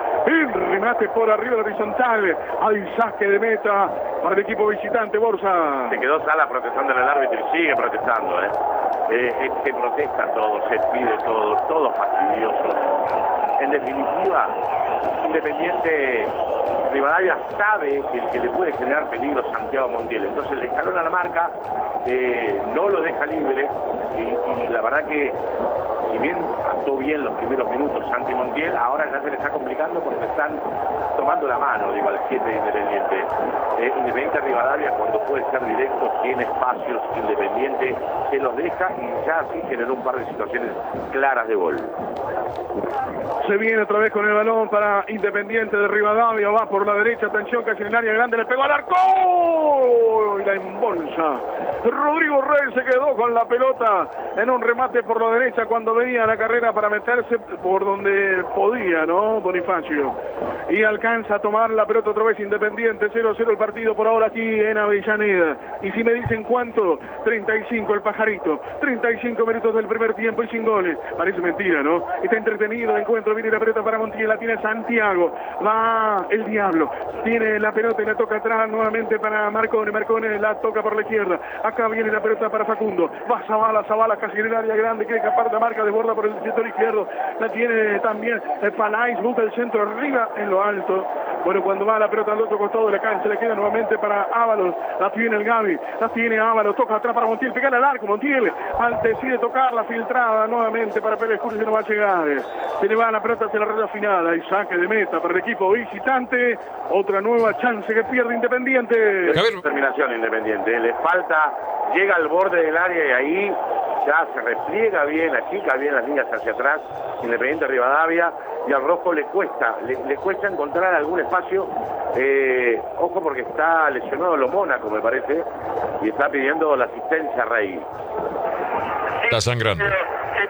el remate por arriba de horizontal, al saque de meta para el equipo visitante, Borja. Se quedó Sala protestando en el árbitro y sigue protestando, ¿eh? Eh, se protesta todo, se pide todo, todo fastidioso. En definitiva, Independiente Rivadavia sabe que, que le puede generar peligro Santiago Montiel, entonces le escalona la marca, eh, no lo deja libre y, y la verdad que si bien actuó bien los primeros minutos Santi Montiel, ahora ya se le está complicando porque están tomando la mano, digo, al siete de Independiente. Eh, Independiente Rivadavia cuando puede ser directo tiene espacios, Independiente se los deja y ya así generó un par de situaciones claras de gol. Se viene otra vez con el balón para Independiente de Rivadavia, va por la derecha, atención, casi en el área grande, le pegó al arco y la embolsa. Rodrigo Rey se quedó con la pelota en un remate por la derecha cuando venía la carrera para meterse por donde podía, ¿no? Bonifacio. Y alcanza a tomar la pelota otra vez Independiente, cero cero el partido por ahora aquí en Avellaneda. Y si me dicen cuánto, treinta y cinco el Pajarito, treinta y cinco minutos del primer tiempo y sin goles. Parece mentira, ¿no? Está entretenido el encuentro, viene la pelota para Montiel, la tiene Santiago, va el Diablo, tiene la pelota y la toca atrás nuevamente para Marcone, Marcone la toca por la izquierda, acá viene la pelota para Facundo, va Zavala, Zavala casi en el área grande, quiere escapar de la marca, desborda por el sector izquierdo, la tiene también Palais, busca el centro arriba en lo alto. Bueno, cuando va la pelota al otro costado de la cancha, le queda nuevamente para Ábalos, la tiene el Gaby, la tiene Ábalos, toca atrás para Montiel, pegale al arco, Montiel, al decide tocar la filtrada nuevamente para Pérez Cruz y no va a llegar. Se le va la pelota hacia la red final, hay saque de meta para el equipo visitante, otra nueva chance que pierde Independiente. Terminación Independiente, le falta, llega al borde del área y ahí ya se repliega bien, achica bien las líneas hacia atrás, Independiente Rivadavia, y al rojo le cuesta, le, le cuesta encontrar algún espacio, eh, ojo porque está lesionado lo Mónaco me parece, y está pidiendo la asistencia a Rey. Está sangrando. Se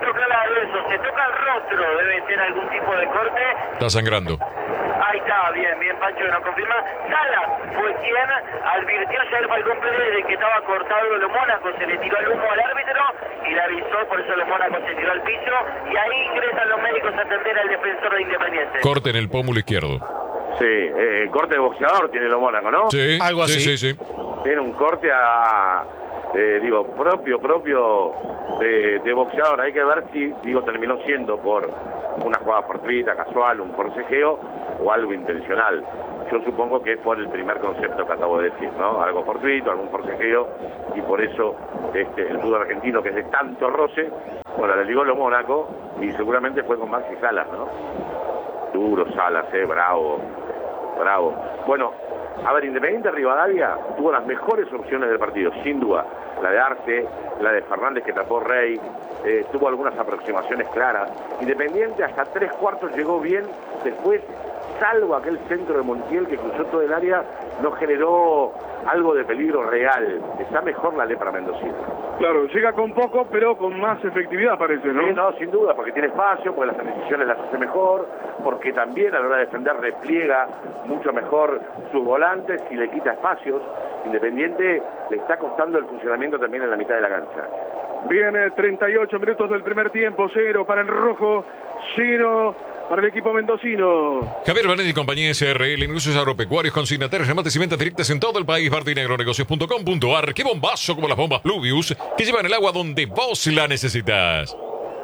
otro claro eso, se toca el rostro, debe ser algún tipo de corte. Está sangrando. Ahí está, bien, bien, Pancho, nos confirma. Salas fue quien advirtió ayer Falcón Pérez de que estaba cortado los Mónaco, se le tiró el humo al árbitro y le avisó, por eso los Mónaco se tiró al piso y ahí ingresan los médicos a atender al defensor de Independiente. Corte en el pómulo izquierdo. Sí, eh, corte de boxeador tiene los Mónaco, ¿no? Sí, Algo sí, así. sí, sí. Tiene un corte a, eh, digo, propio, propio de, de boxeador. Hay que ver si, digo, terminó siendo por una jugada fortuita, casual, un forcejeo o algo intencional. Yo supongo que es por el primer concepto que acabo de decir, ¿no? Algo fortuito, algún forcejeo, y por eso este, el fútbol argentino, que es de tanto roce, bueno, le ligó lo Mónaco y seguramente fue con Maxi Salas, ¿no? Duro Salas, eh, bravo, bravo. Bueno, a ver, Independiente Rivadavia tuvo las mejores opciones del partido, sin duda. La de Arce, la de Fernández que tapó Rey, eh, tuvo algunas aproximaciones claras. Independiente hasta tres cuartos llegó bien, después, salvo aquel centro de Montiel que cruzó todo el área, no generó algo de peligro real. Está mejor la lepra mendocina. Claro, llega con poco, pero con más efectividad parece, ¿no? Sí, no, sin duda, porque tiene espacio, porque las transiciones las hace mejor, porque también a la hora de defender repliega mucho mejor sus volantes y le quita espacios. Independiente le está costando el funcionamiento también en la mitad de la cancha. Viene treinta y ocho minutos del primer tiempo, cero para el rojo, cero para el equipo mendocino. Javier Vanetti y compañía S R L, negocios agropecuarios, consignatarios, remates y ventas directas en todo el país. Martinegronegocios punto com punto ar. ¡Qué bombazo como las bombas Pluvius que llevan el agua donde vos la necesitas!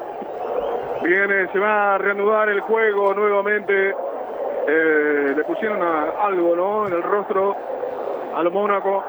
Viene, se va a reanudar el juego nuevamente. Eh, le pusieron a, algo, ¿no? En el rostro a lo Mónaco.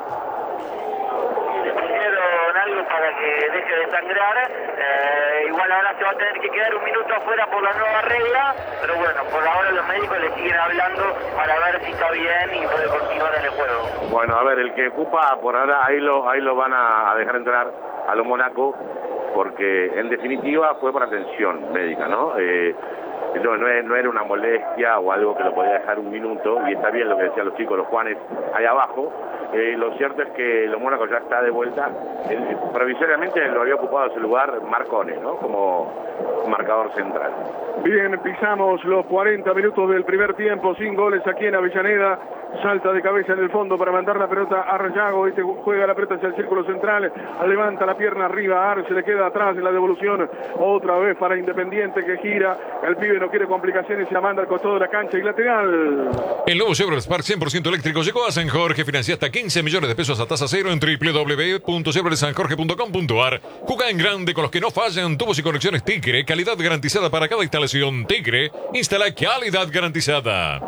Le pusieron algo para que deje de sangrar. Eh, igual ahora se va a tener que quedar un minuto afuera por la nueva regla, pero bueno, por ahora los médicos le siguen hablando para ver si está bien y puede continuar en el juego. Bueno, a ver, el que ocupa por ahora, ahí lo, ahí lo van a dejar entrar a lo Mónaco, porque en definitiva fue por atención médica, ¿no? Eh, no, no, no era una molestia o algo que lo podía dejar un minuto, y está bien lo que decían los chicos, los Juanes, ahí abajo. Eh, lo cierto es que lo Mónaco ya está de vuelta. Eh, provisoriamente lo había ocupado ese lugar Marcone, ¿no? Como marcador central. Bien, pisamos los cuarenta minutos del primer tiempo, sin goles aquí en Avellaneda. Salta de cabeza en el fondo para mandar la pelota a Rayago. Este juega la pelota hacia el círculo central. Levanta la pierna arriba. Arce le queda atrás en la devolución. Otra vez para Independiente que gira. El pibe no quiere complicaciones y la manda al costado de la cancha y lateral. El nuevo Chevrolet Spark cien por ciento eléctrico llegó a San Jorge. Financia hasta quince millones de pesos a tasa cero en doble u doble u doble u punto chevrolet san jorge punto com punto ar. Juega en grande con los que no fallan. Tubos y conexiones Tigre. Calidad garantizada para cada instalación. Tigre. Instala calidad garantizada.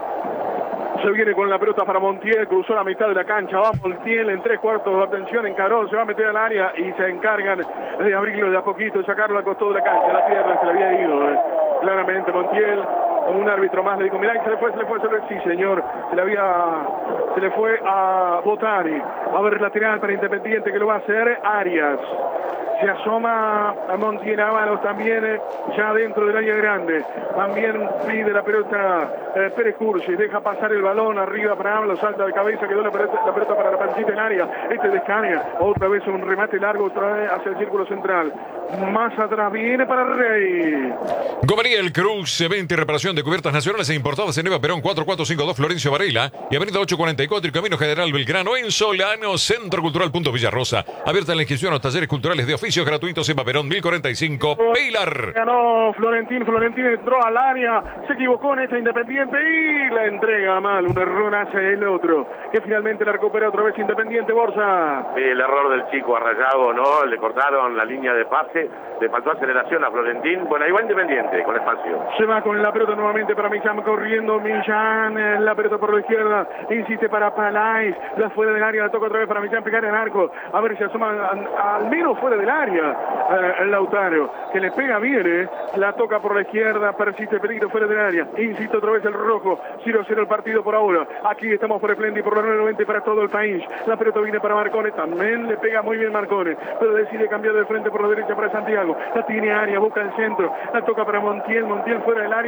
Se viene con la pelota para Montiel, cruzó la mitad de la cancha, va Montiel en tres cuartos de atención, encaró, se va a meter al área y se encargan de abrirlo de a poquito y sacarlo al costado de la cancha. La pierna se le había ido, eh. claramente Montiel, con un árbitro más le dijo, mirá, y se le fue, se le fue, se le fue, sí señor, se le había, se le fue a Botari. Va a haber lateral para Independiente que lo va a hacer Arias. Se asoma a Montiel Ábalos también, eh, ya dentro del área grande. También pide la pelota eh, Pérez Cursi, deja pasar el balón arriba para Ábalos, salta de cabeza, quedó la pelota, la pelota para la pancita en área. Este descarga, otra vez un remate largo, otra vez hacia el círculo central. Más atrás viene para Rey. Gomariel Cruz, venta y reparación de cubiertas nacionales e importadas en Eva Perón cuatro cuatro cinco dos Florencio Varela y avenida ocho cuarenta y cuatro y Camino General Belgrano en Solano, Centro Cultural Punto Villarrosa. Abierta la inscripción a los talleres culturales de oficios gratuitos Eva Perón mil cuarenta y cinco. Pilar. Ganó Florentín, Florentín entró al área, se equivocó en esta Independiente y la entrega mal, un error hacia el otro, que finalmente la recupera otra vez Independiente. Borsa. El error del chico a Rayago, ¿no? Le cortaron la línea de pase, le faltó aceleración a Florentín. Bueno, ahí va Independiente con espacio. Se va con la pelota nuevamente para Millán, corriendo Millán, la pelota por la izquierda, insiste para Palais, la fuera del área, la toca otra vez para Millán, pegar en arco, a ver si asoma a, al menos fuera del área, eh, el Lautaro, que le pega bien, eh, la toca por la izquierda, persiste peligro fuera del área, insiste otra vez el rojo, cero cero el partido por ahora, aquí estamos por Esplendi, por la nueve noventa para todo el país, la pelota viene para Marcone, también le pega muy bien Marcone, pero decide cambiar de frente por la derecha para Santiago, la tiene área, busca el centro, la toca para Montiel, Montiel fuera del área, se perfila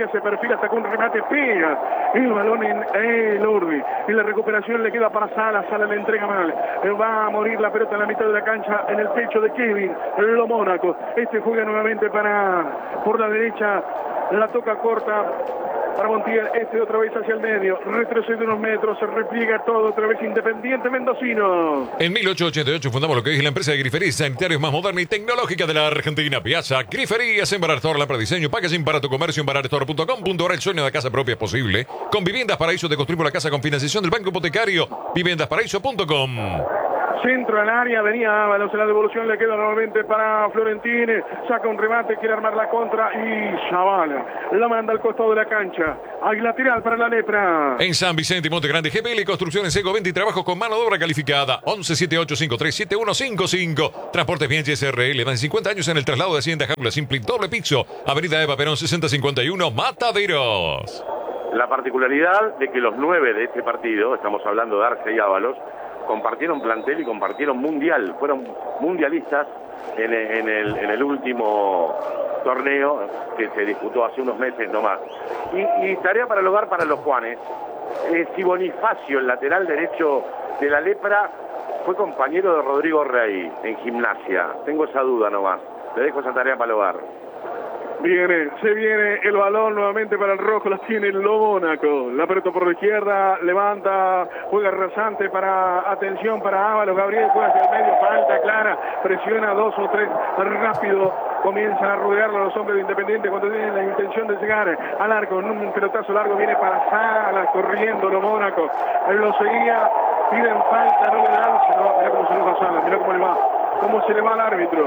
tira, sacó un remate, pega el balón en el Orbi. En la recuperación le queda para Sala, Sala le entrega mal. Va a morir la pelota en la mitad de la cancha, en el pecho de Kevin, lo Mónaco. Este juega nuevamente para por la derecha, la toca corta para Montiel, este otra vez hacia el medio, retrocede unos metros, se repliega todo, otra vez Independiente Mendocino. En mil ochocientos ochenta y ocho fundamos lo que es la empresa de griferías sanitarios más moderna y tecnológica de la Argentina. Piazza Griferías en Barartor, la para diseño, packaging para tu comercio en barartor punto com punto ar. El sueño de casa propia es posible. Con Viviendas Paraíso te construimos la casa con financiación del Banco Hipotecario. viviendas paraíso punto com. Centro al área, venía Ábalos en la devolución, le queda nuevamente para Florentini, saca un remate, quiere armar la contra y Zavala la manda al costado de la cancha, al lateral para la Lepra. En San Vicente y Monte Grande, G P L Construcciones Seco Venta y Trabajos con mano de obra calificada. once setenta y ocho cincuenta y tres setenta y uno cincuenta y cinco. Transportes Bien S R L, dan cincuenta años en el traslado de Hacienda Jaula Simple, doble piso, Avenida Eva Perón sesenta cincuenta y uno, Mataderos. La particularidad de que los nueve de este partido, estamos hablando de Arce y Ábalos, compartieron plantel y compartieron mundial, fueron mundialistas en, en, el, en el último torneo que se disputó hace unos meses nomás. Y, y tarea para el hogar para los Juanes. Eh, si Bonifacio, el lateral derecho de la Lepra, fue compañero de Rodrigo Rey en Gimnasia. Tengo esa duda nomás. Le dejo esa tarea para el hogar. Viene, se viene el balón nuevamente para el rojo, la tiene el Mónaco. La pelota por la izquierda, levanta, juega rasante para, atención para Ábalos, Gabriel juega hacia el medio, falta clara, presiona dos o tres, rápido, comienzan a rodearlo los hombres de Independiente cuando tienen la intención de llegar al arco. En un pelotazo largo viene para Salas, corriendo lo Mónaco, él lo seguía, piden falta, no le dan, no, mira cómo se le va a Salas, mira cómo le va, cómo se le va al árbitro.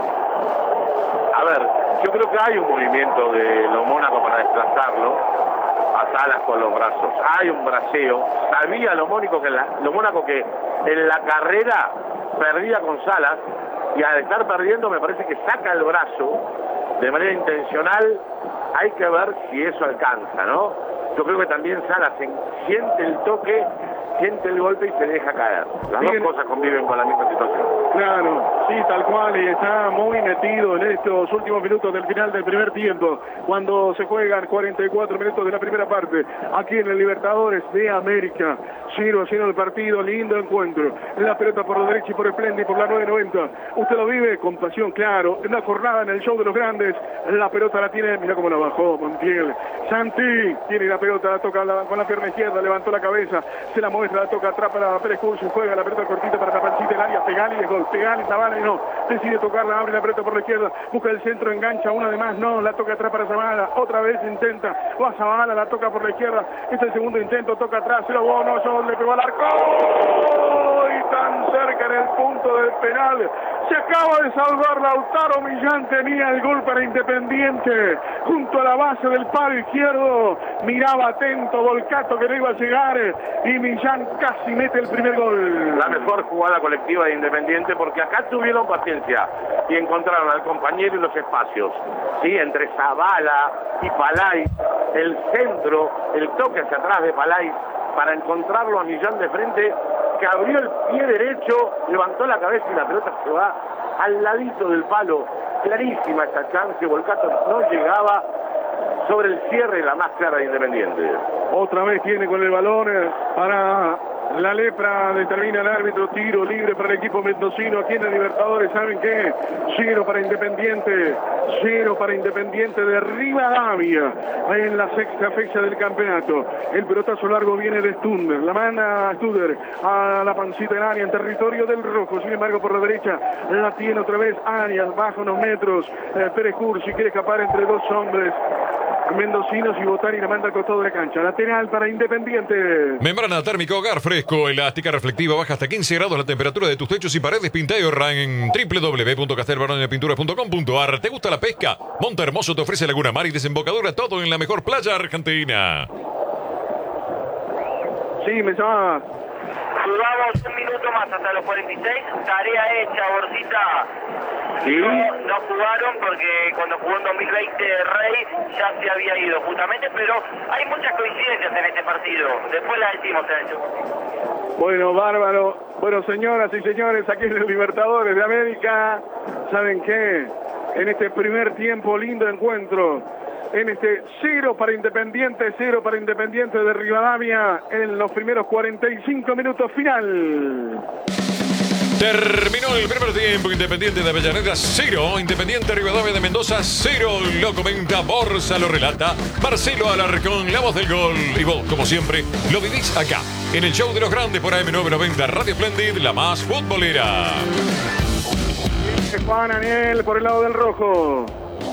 A ver, yo creo que hay un movimiento de lo Mónaco para desplazarlo a Salas con los brazos. Hay un braceo. Sabía lo Mónaco que, la, lo Mónaco que en la carrera perdía con Salas y al estar perdiendo me parece que saca el brazo de manera intencional. Hay que ver si eso alcanza, ¿no? Yo creo que también Salas siente el toque, siente el golpe y se deja caer. Las Bien. dos cosas conviven con la misma situación. Claro, sí, tal cual, y está muy metido en estos últimos minutos del final del primer tiempo, cuando se juegan cuarenta y cuatro minutos de la primera parte, aquí en el Libertadores de América. cero a cero el partido, lindo encuentro. La pelota por la derecha y por el Splendi, por la nueve noventa. Usted lo vive con pasión, claro. En la jornada en el show de los grandes, la pelota la tiene, mira cómo la bajó Montiel. Santi tiene la pelota, la toca la, con la pierna izquierda, levantó la cabeza, se la muestra, la toca atrás para Pérez Curcio, juega la pelota cortita para Tapancita, el área, Pegali, es gol, Pegali, Zavala y no, decide tocarla, abre la pelota por la izquierda, busca el centro, engancha una de más, no, la toca atrás para Zavala, otra vez intenta, va Zavala, la toca por la izquierda, este es el segundo intento, toca atrás, se lo bono, no, le pegó al arco, y tan cerca en el punto del penal, se acaba de salvar Lautaro Millán, tenía el gol para Independiente, junto a la base del palo izquierdo, miraba atento Volcato que no iba a llegar, y Millán casi mete el primer gol. La mejor jugada colectiva de Independiente, porque acá tuvieron paciencia y encontraron al compañero y los espacios, ¿sí? Entre Zavala y Palay, el centro, el toque hacia atrás de Palay para encontrarlo a Millán de frente, que abrió el pie derecho, levantó la cabeza y la pelota se va al ladito del palo. Clarísima esta chance, Volcato no llegaba sobre el cierre, la más clara de Independiente. Otra vez tiene con el balón para la Lepra, determina el árbitro, tiro libre para el equipo mendocino aquí en el Libertadores. ¿Saben qué? Cero para Independiente, cero para Independiente de Rivadavia en la sexta fecha del campeonato. El pelotazo largo viene de Stunder, la manda Studer a la pancita en área en territorio del rojo, sin embargo por la derecha la tiene otra vez Arias, baja unos metros, eh, Pérez Cursi quiere escapar entre dos hombres mendocinos y Botani la manda al costado de la cancha. Lateral para Independiente. Membrana térmica hogar fresco, elástica, reflectiva, baja hasta quince grados la temperatura de tus techos y paredes. Pinta y ahorra en doble u doble u doble u punto castelbaronepintura punto com punto ar. ¿Te gusta la pesca? Monte Hermoso te ofrece Laguna Mar y desembocadura, todo en la mejor playa argentina. Sí, me llama. Jugamos un minuto más hasta los cuarenta y seis. Tarea hecha, Borcita. ¿Sí? No, no jugaron porque cuando jugó en dos mil veinte Rey ya se había ido justamente, pero hay muchas coincidencias en este partido. Después la decimos en eso. Bueno, bárbaro. Bueno, señoras y señores, aquí en el Libertadores de América, ¿saben qué? En este primer tiempo, lindo encuentro. en este cero para Independiente, cero para Independiente de Rivadavia en los primeros cuarenta y cinco minutos final. Terminó el primer tiempo. Independiente de Avellaneda cero, Independiente Rivadavia de Mendoza cero. Lo comenta Borsa, lo relata Marcelo Alarcón, la voz del gol. Y vos, como siempre, lo vivís acá, en el show de los grandes por A M novecientos noventa Radio Splendid, la más futbolera. Juan Aniel por el lado del rojo.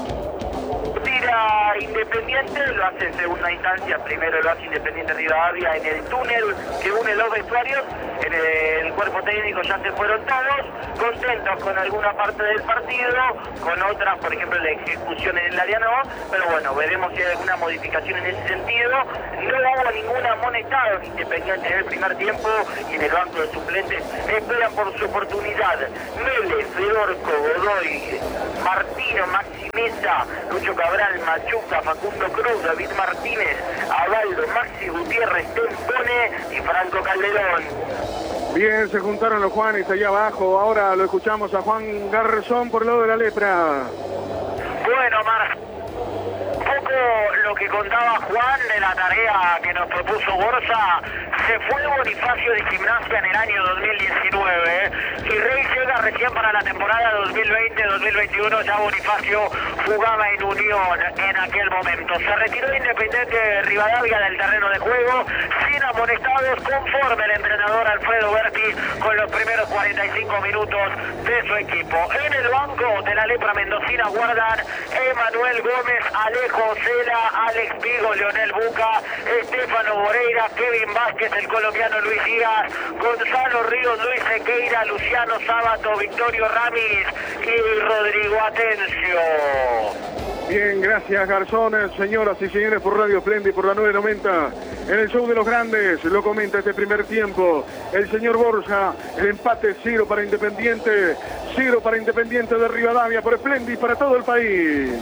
Tira Independiente, lo hace en segunda instancia, primero lo hace Independiente Rivadavia en el túnel que une los vestuarios. En el cuerpo técnico ya se fueron todos, contentos con alguna parte del partido, con otras, por ejemplo, la ejecución en el área no, pero bueno, veremos si hay alguna modificación en ese sentido. No hubo ninguna amonestada en Independiente en el primer tiempo y en el banco de suplentes esperan por su oportunidad. Mele, Fedorco, Godoy, Martino, Maxi Mesa, Lucho Cabral, Machuca, Facundo Cruz, David Martínez, Abaldo, Maxi Gutiérrez, Tempone y Franco Calderón. Bien, se juntaron los Juanes allá abajo. Ahora lo escuchamos a Juan Garzón por el lado de la lepra. Bueno, Mar, poco lo que contaba Juan de la tarea que nos propuso Borsa. Se fue Bonifacio de Gimnasia en el año dos mil diecinueve y Rey llega recién para la temporada dos mil veinte dos mil veintiuno. Ya Bonifacio jugaba en Unión en aquel momento. Se retiró Independiente de Rivadavia del terreno de juego sin amonestados, conforme el entrenador Alfredo Berti con los primeros cuarenta y cinco minutos de su equipo. En el banco de la lepra mendocina guardan Emanuel Gómez, Alejo Cela, Alex Vigo, Leonel Buca, Estefano Moreira, Kevin Vázquez, el colombiano Luis Díaz, Gonzalo Ríos, Luis Sequeira, Luciano Sábato, Victorio Ramis y Rodrigo Atencio. Bien, gracias Garzón, señoras y señores, por Radio Splendid, por la nueve noventa. En el show de los grandes, lo comenta este primer tiempo el señor Borja. El empate cero para Independiente, cero para Independiente de Rivadavia, por Splendid para todo el país.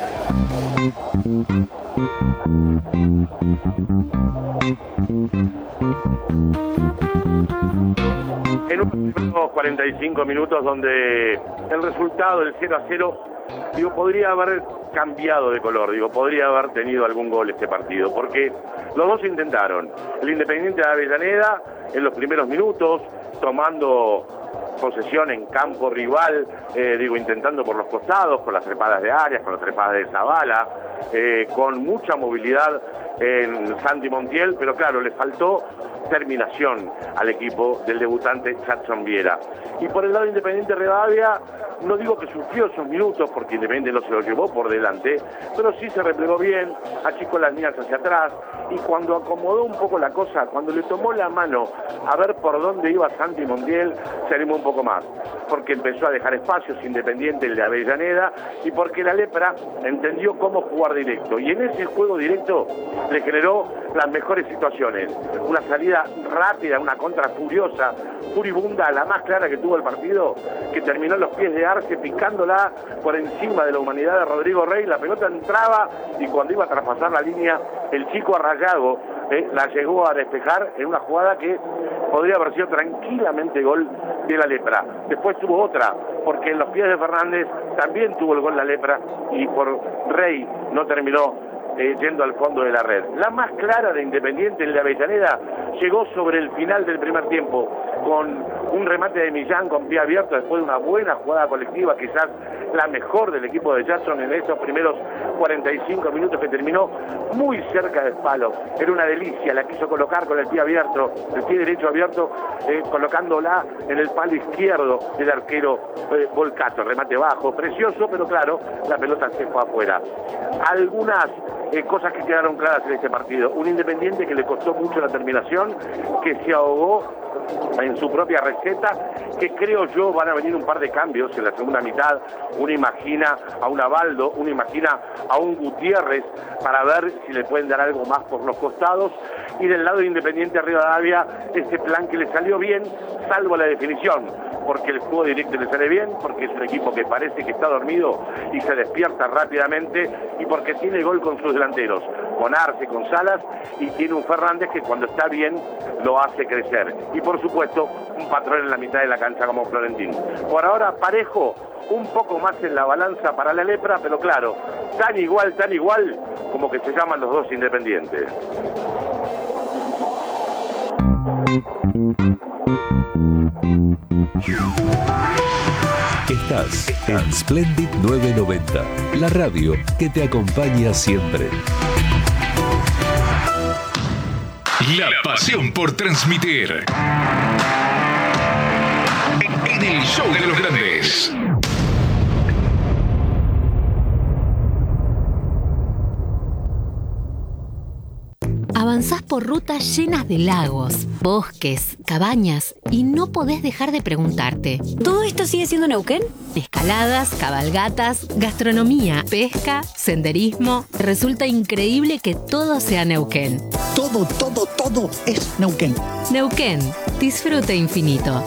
En unos cuarenta y cinco minutos donde el resultado del cero a cero, digo, podría haber cambiado de color, digo, podría haber tenido algún gol este partido, porque los dos intentaron. El Independiente de Avellaneda en los primeros minutos, tomando posesión en campo rival, eh, digo, intentando por los costados, con las trepadas de Arias, con las trepadas de Zavala, eh, con mucha movilidad en Santi Montiel, pero claro, le faltó terminación al equipo del debutante Jackson Viera. Y por el lado de Independiente Rivadavia, no digo que sufrió esos minutos porque Independiente no se lo llevó por delante, pero sí se replegó bien, achicó las líneas hacia atrás, y cuando acomodó un poco la cosa, cuando le tomó la mano a ver por dónde iba Santi Montiel, se animó un poco más, porque empezó a dejar espacios Independiente, el de Avellaneda, y porque la lepra entendió cómo jugar directo, y en ese juego directo le generó las mejores situaciones. Una salida rápida, una contra furiosa, furibunda, la más clara que tuvo el partido, que terminó en los pies de Arce, picándola por encima de la humanidad de Rodrigo Rey. La pelota entraba y cuando iba a traspasar la línea, el chico Arrayado eh, la llegó a despejar en una jugada que podría haber sido tranquilamente gol de la lepra. Después tuvo otra, porque en los pies de Fernández también tuvo el gol la lepra y por Rey no terminó Eh, yendo al fondo de la red. La más clara de Independiente, el de Avellaneda, llegó sobre el final del primer tiempo, con un remate de Millán con pie abierto después de una buena jugada colectiva, quizás la mejor del equipo de Jackson en estos primeros cuarenta y cinco minutos, que terminó muy cerca del palo. Era una delicia, la quiso colocar con el pie abierto, el pie derecho abierto, eh, colocándola en el palo izquierdo del arquero eh, Volcato. Remate bajo, precioso, pero claro, la pelota se fue afuera. Algunas Eh, cosas que quedaron claras en este partido. Un Independiente que le costó mucho la terminación, que se ahogó en su propia receta, que creo yo van a venir un par de cambios en la segunda mitad. Uno imagina a un Abaldo, uno imagina a un Gutiérrez para ver si le pueden dar algo más por los costados. Y del lado de Independiente Rivadavia, este plan que le salió bien, salvo la definición, porque el juego directo le sale bien, porque es un equipo que parece que está dormido y se despierta rápidamente, y porque tiene gol con sus delanteros, con Arce, con Salas, y tiene un Fernández que cuando está bien lo hace crecer. Y por supuesto, un patrón en la mitad de la cancha como Florentín. Por ahora, parejo, un poco más en la balanza para la Lepra, pero claro, tan igual, tan igual, como que se llaman los dos Independientes. Estás en Splendid nueve noventa, la radio que te acompaña siempre. La pasión por transmitir. En el show de los grandes. Avanzás por rutas llenas de lagos, bosques, cabañas y no podés dejar de preguntarte: ¿todo esto sigue siendo Neuquén? Escaladas, cabalgatas, gastronomía, pesca, senderismo. Resulta increíble que todo sea Neuquén. Todo, todo, todo es Neuquén. Neuquén, disfrute infinito.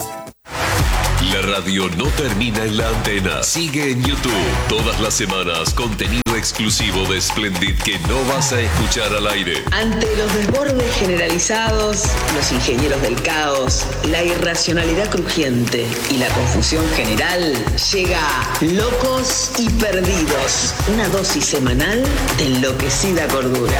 La radio no termina en la antena. Sigue en YouTube. Todas las semanas, contenido exclusivo de Splendid que no vas a escuchar al aire. Ante los desbordes generalizados, los ingenieros del caos, la irracionalidad crujiente y la confusión general, llega Locos y Perdidos. Una dosis semanal de enloquecida cordura.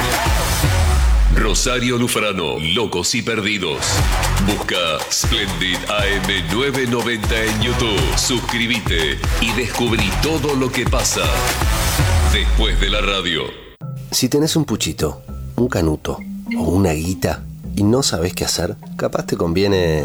Rosario Lufrano, Locos y Perdidos. Busca Splendid A M novecientos noventa en YouTube. Suscríbete y descubrí todo lo que pasa después de la radio. Si tenés un puchito, un canuto o una guita y no sabés qué hacer, capaz te conviene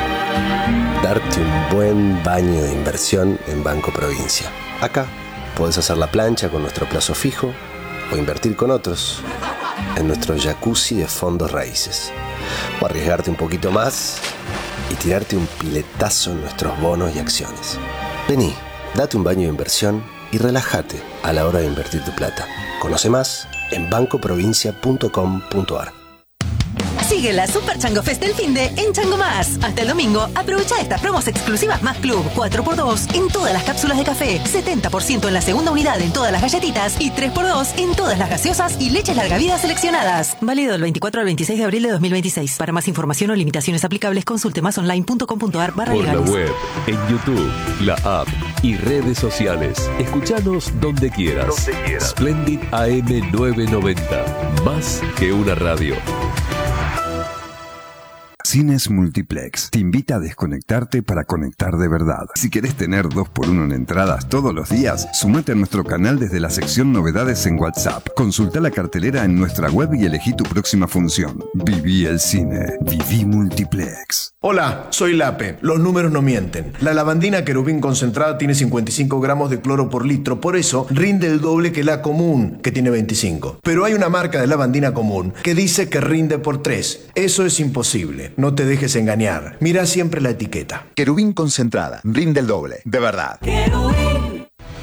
darte un buen baño de inversión en Banco Provincia. Acá podés hacer la plancha con nuestro plazo fijo o invertir con otros en nuestro jacuzzi de fondos raíces, o arriesgarte un poquito más y tirarte un piletazo en nuestros bonos y acciones. Vení, date un baño de inversión y relájate a la hora de invertir tu plata. Conoce más en banco provincia punto com punto a r. Sigue la Super Chango Fest del finde en Chango Más. Hasta el domingo, aprovecha estas promos exclusivas Más Club. cuatro por dos en todas las cápsulas de café, setenta por ciento en la segunda unidad en todas las galletitas y tres por dos en todas las gaseosas y leches larga vida seleccionadas. Válido del veinticuatro al veintiséis de abril de dos mil veintiséis. Para más información o limitaciones aplicables, consulte másonline punto com punto a r barra Por legales. la web, en YouTube, la app y redes sociales. Escuchanos donde quieras. Donde quieras. Splendid A M novecientos noventa. Más que una radio. Cines Multiplex te invita a desconectarte para conectar de verdad. Si querés tener dos por uno en entradas todos los días, sumate a nuestro canal desde la sección Novedades en WhatsApp. Consulta la cartelera en nuestra web y elegí tu próxima función. Viví el cine. Viví Multiplex. Hola, soy Lape. Los números no mienten. La lavandina Querubín concentrada tiene cincuenta y cinco gramos de cloro por litro, por eso rinde el doble que la común, que tiene veinticinco. Pero hay una marca de lavandina común que dice que rinde por tres. Eso es imposible. No te dejes engañar. Mira siempre la etiqueta. Querubín concentrada. Rinde el doble. De verdad. Querubín.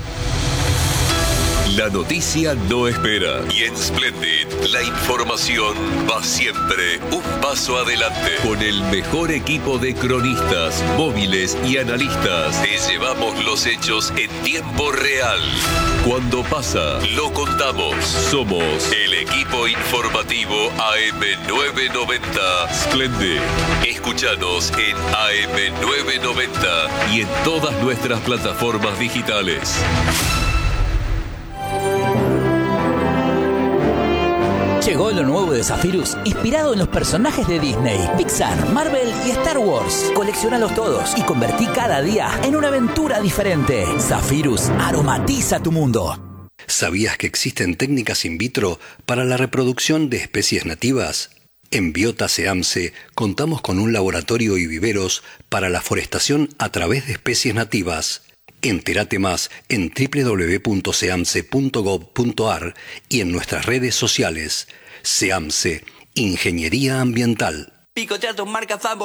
La noticia no espera y en Splendid la información va siempre un paso adelante. Con el mejor equipo de cronistas, móviles y analistas te llevamos los hechos en tiempo real. Cuando pasa, lo contamos. Somos el equipo informativo A M novecientos noventa Splendid. Escúchanos en A M novecientos noventa y en todas nuestras plataformas digitales. Llegó lo nuevo de Zephyrus, inspirado en los personajes de Disney, Pixar, Marvel y Star Wars. Colecciónalos todos y convertí cada día en una aventura diferente. Zephyrus aromatiza tu mundo. ¿Sabías que existen técnicas in vitro para la reproducción de especies nativas? En Biota SEAMSE contamos con un laboratorio y viveros para la forestación a través de especies nativas. Entérate más en doble u doble u doble u punto seamse punto gov punto a r y en nuestras redes sociales. SEAMSE, Ingeniería Ambiental. Picotea tus marcas favoritas.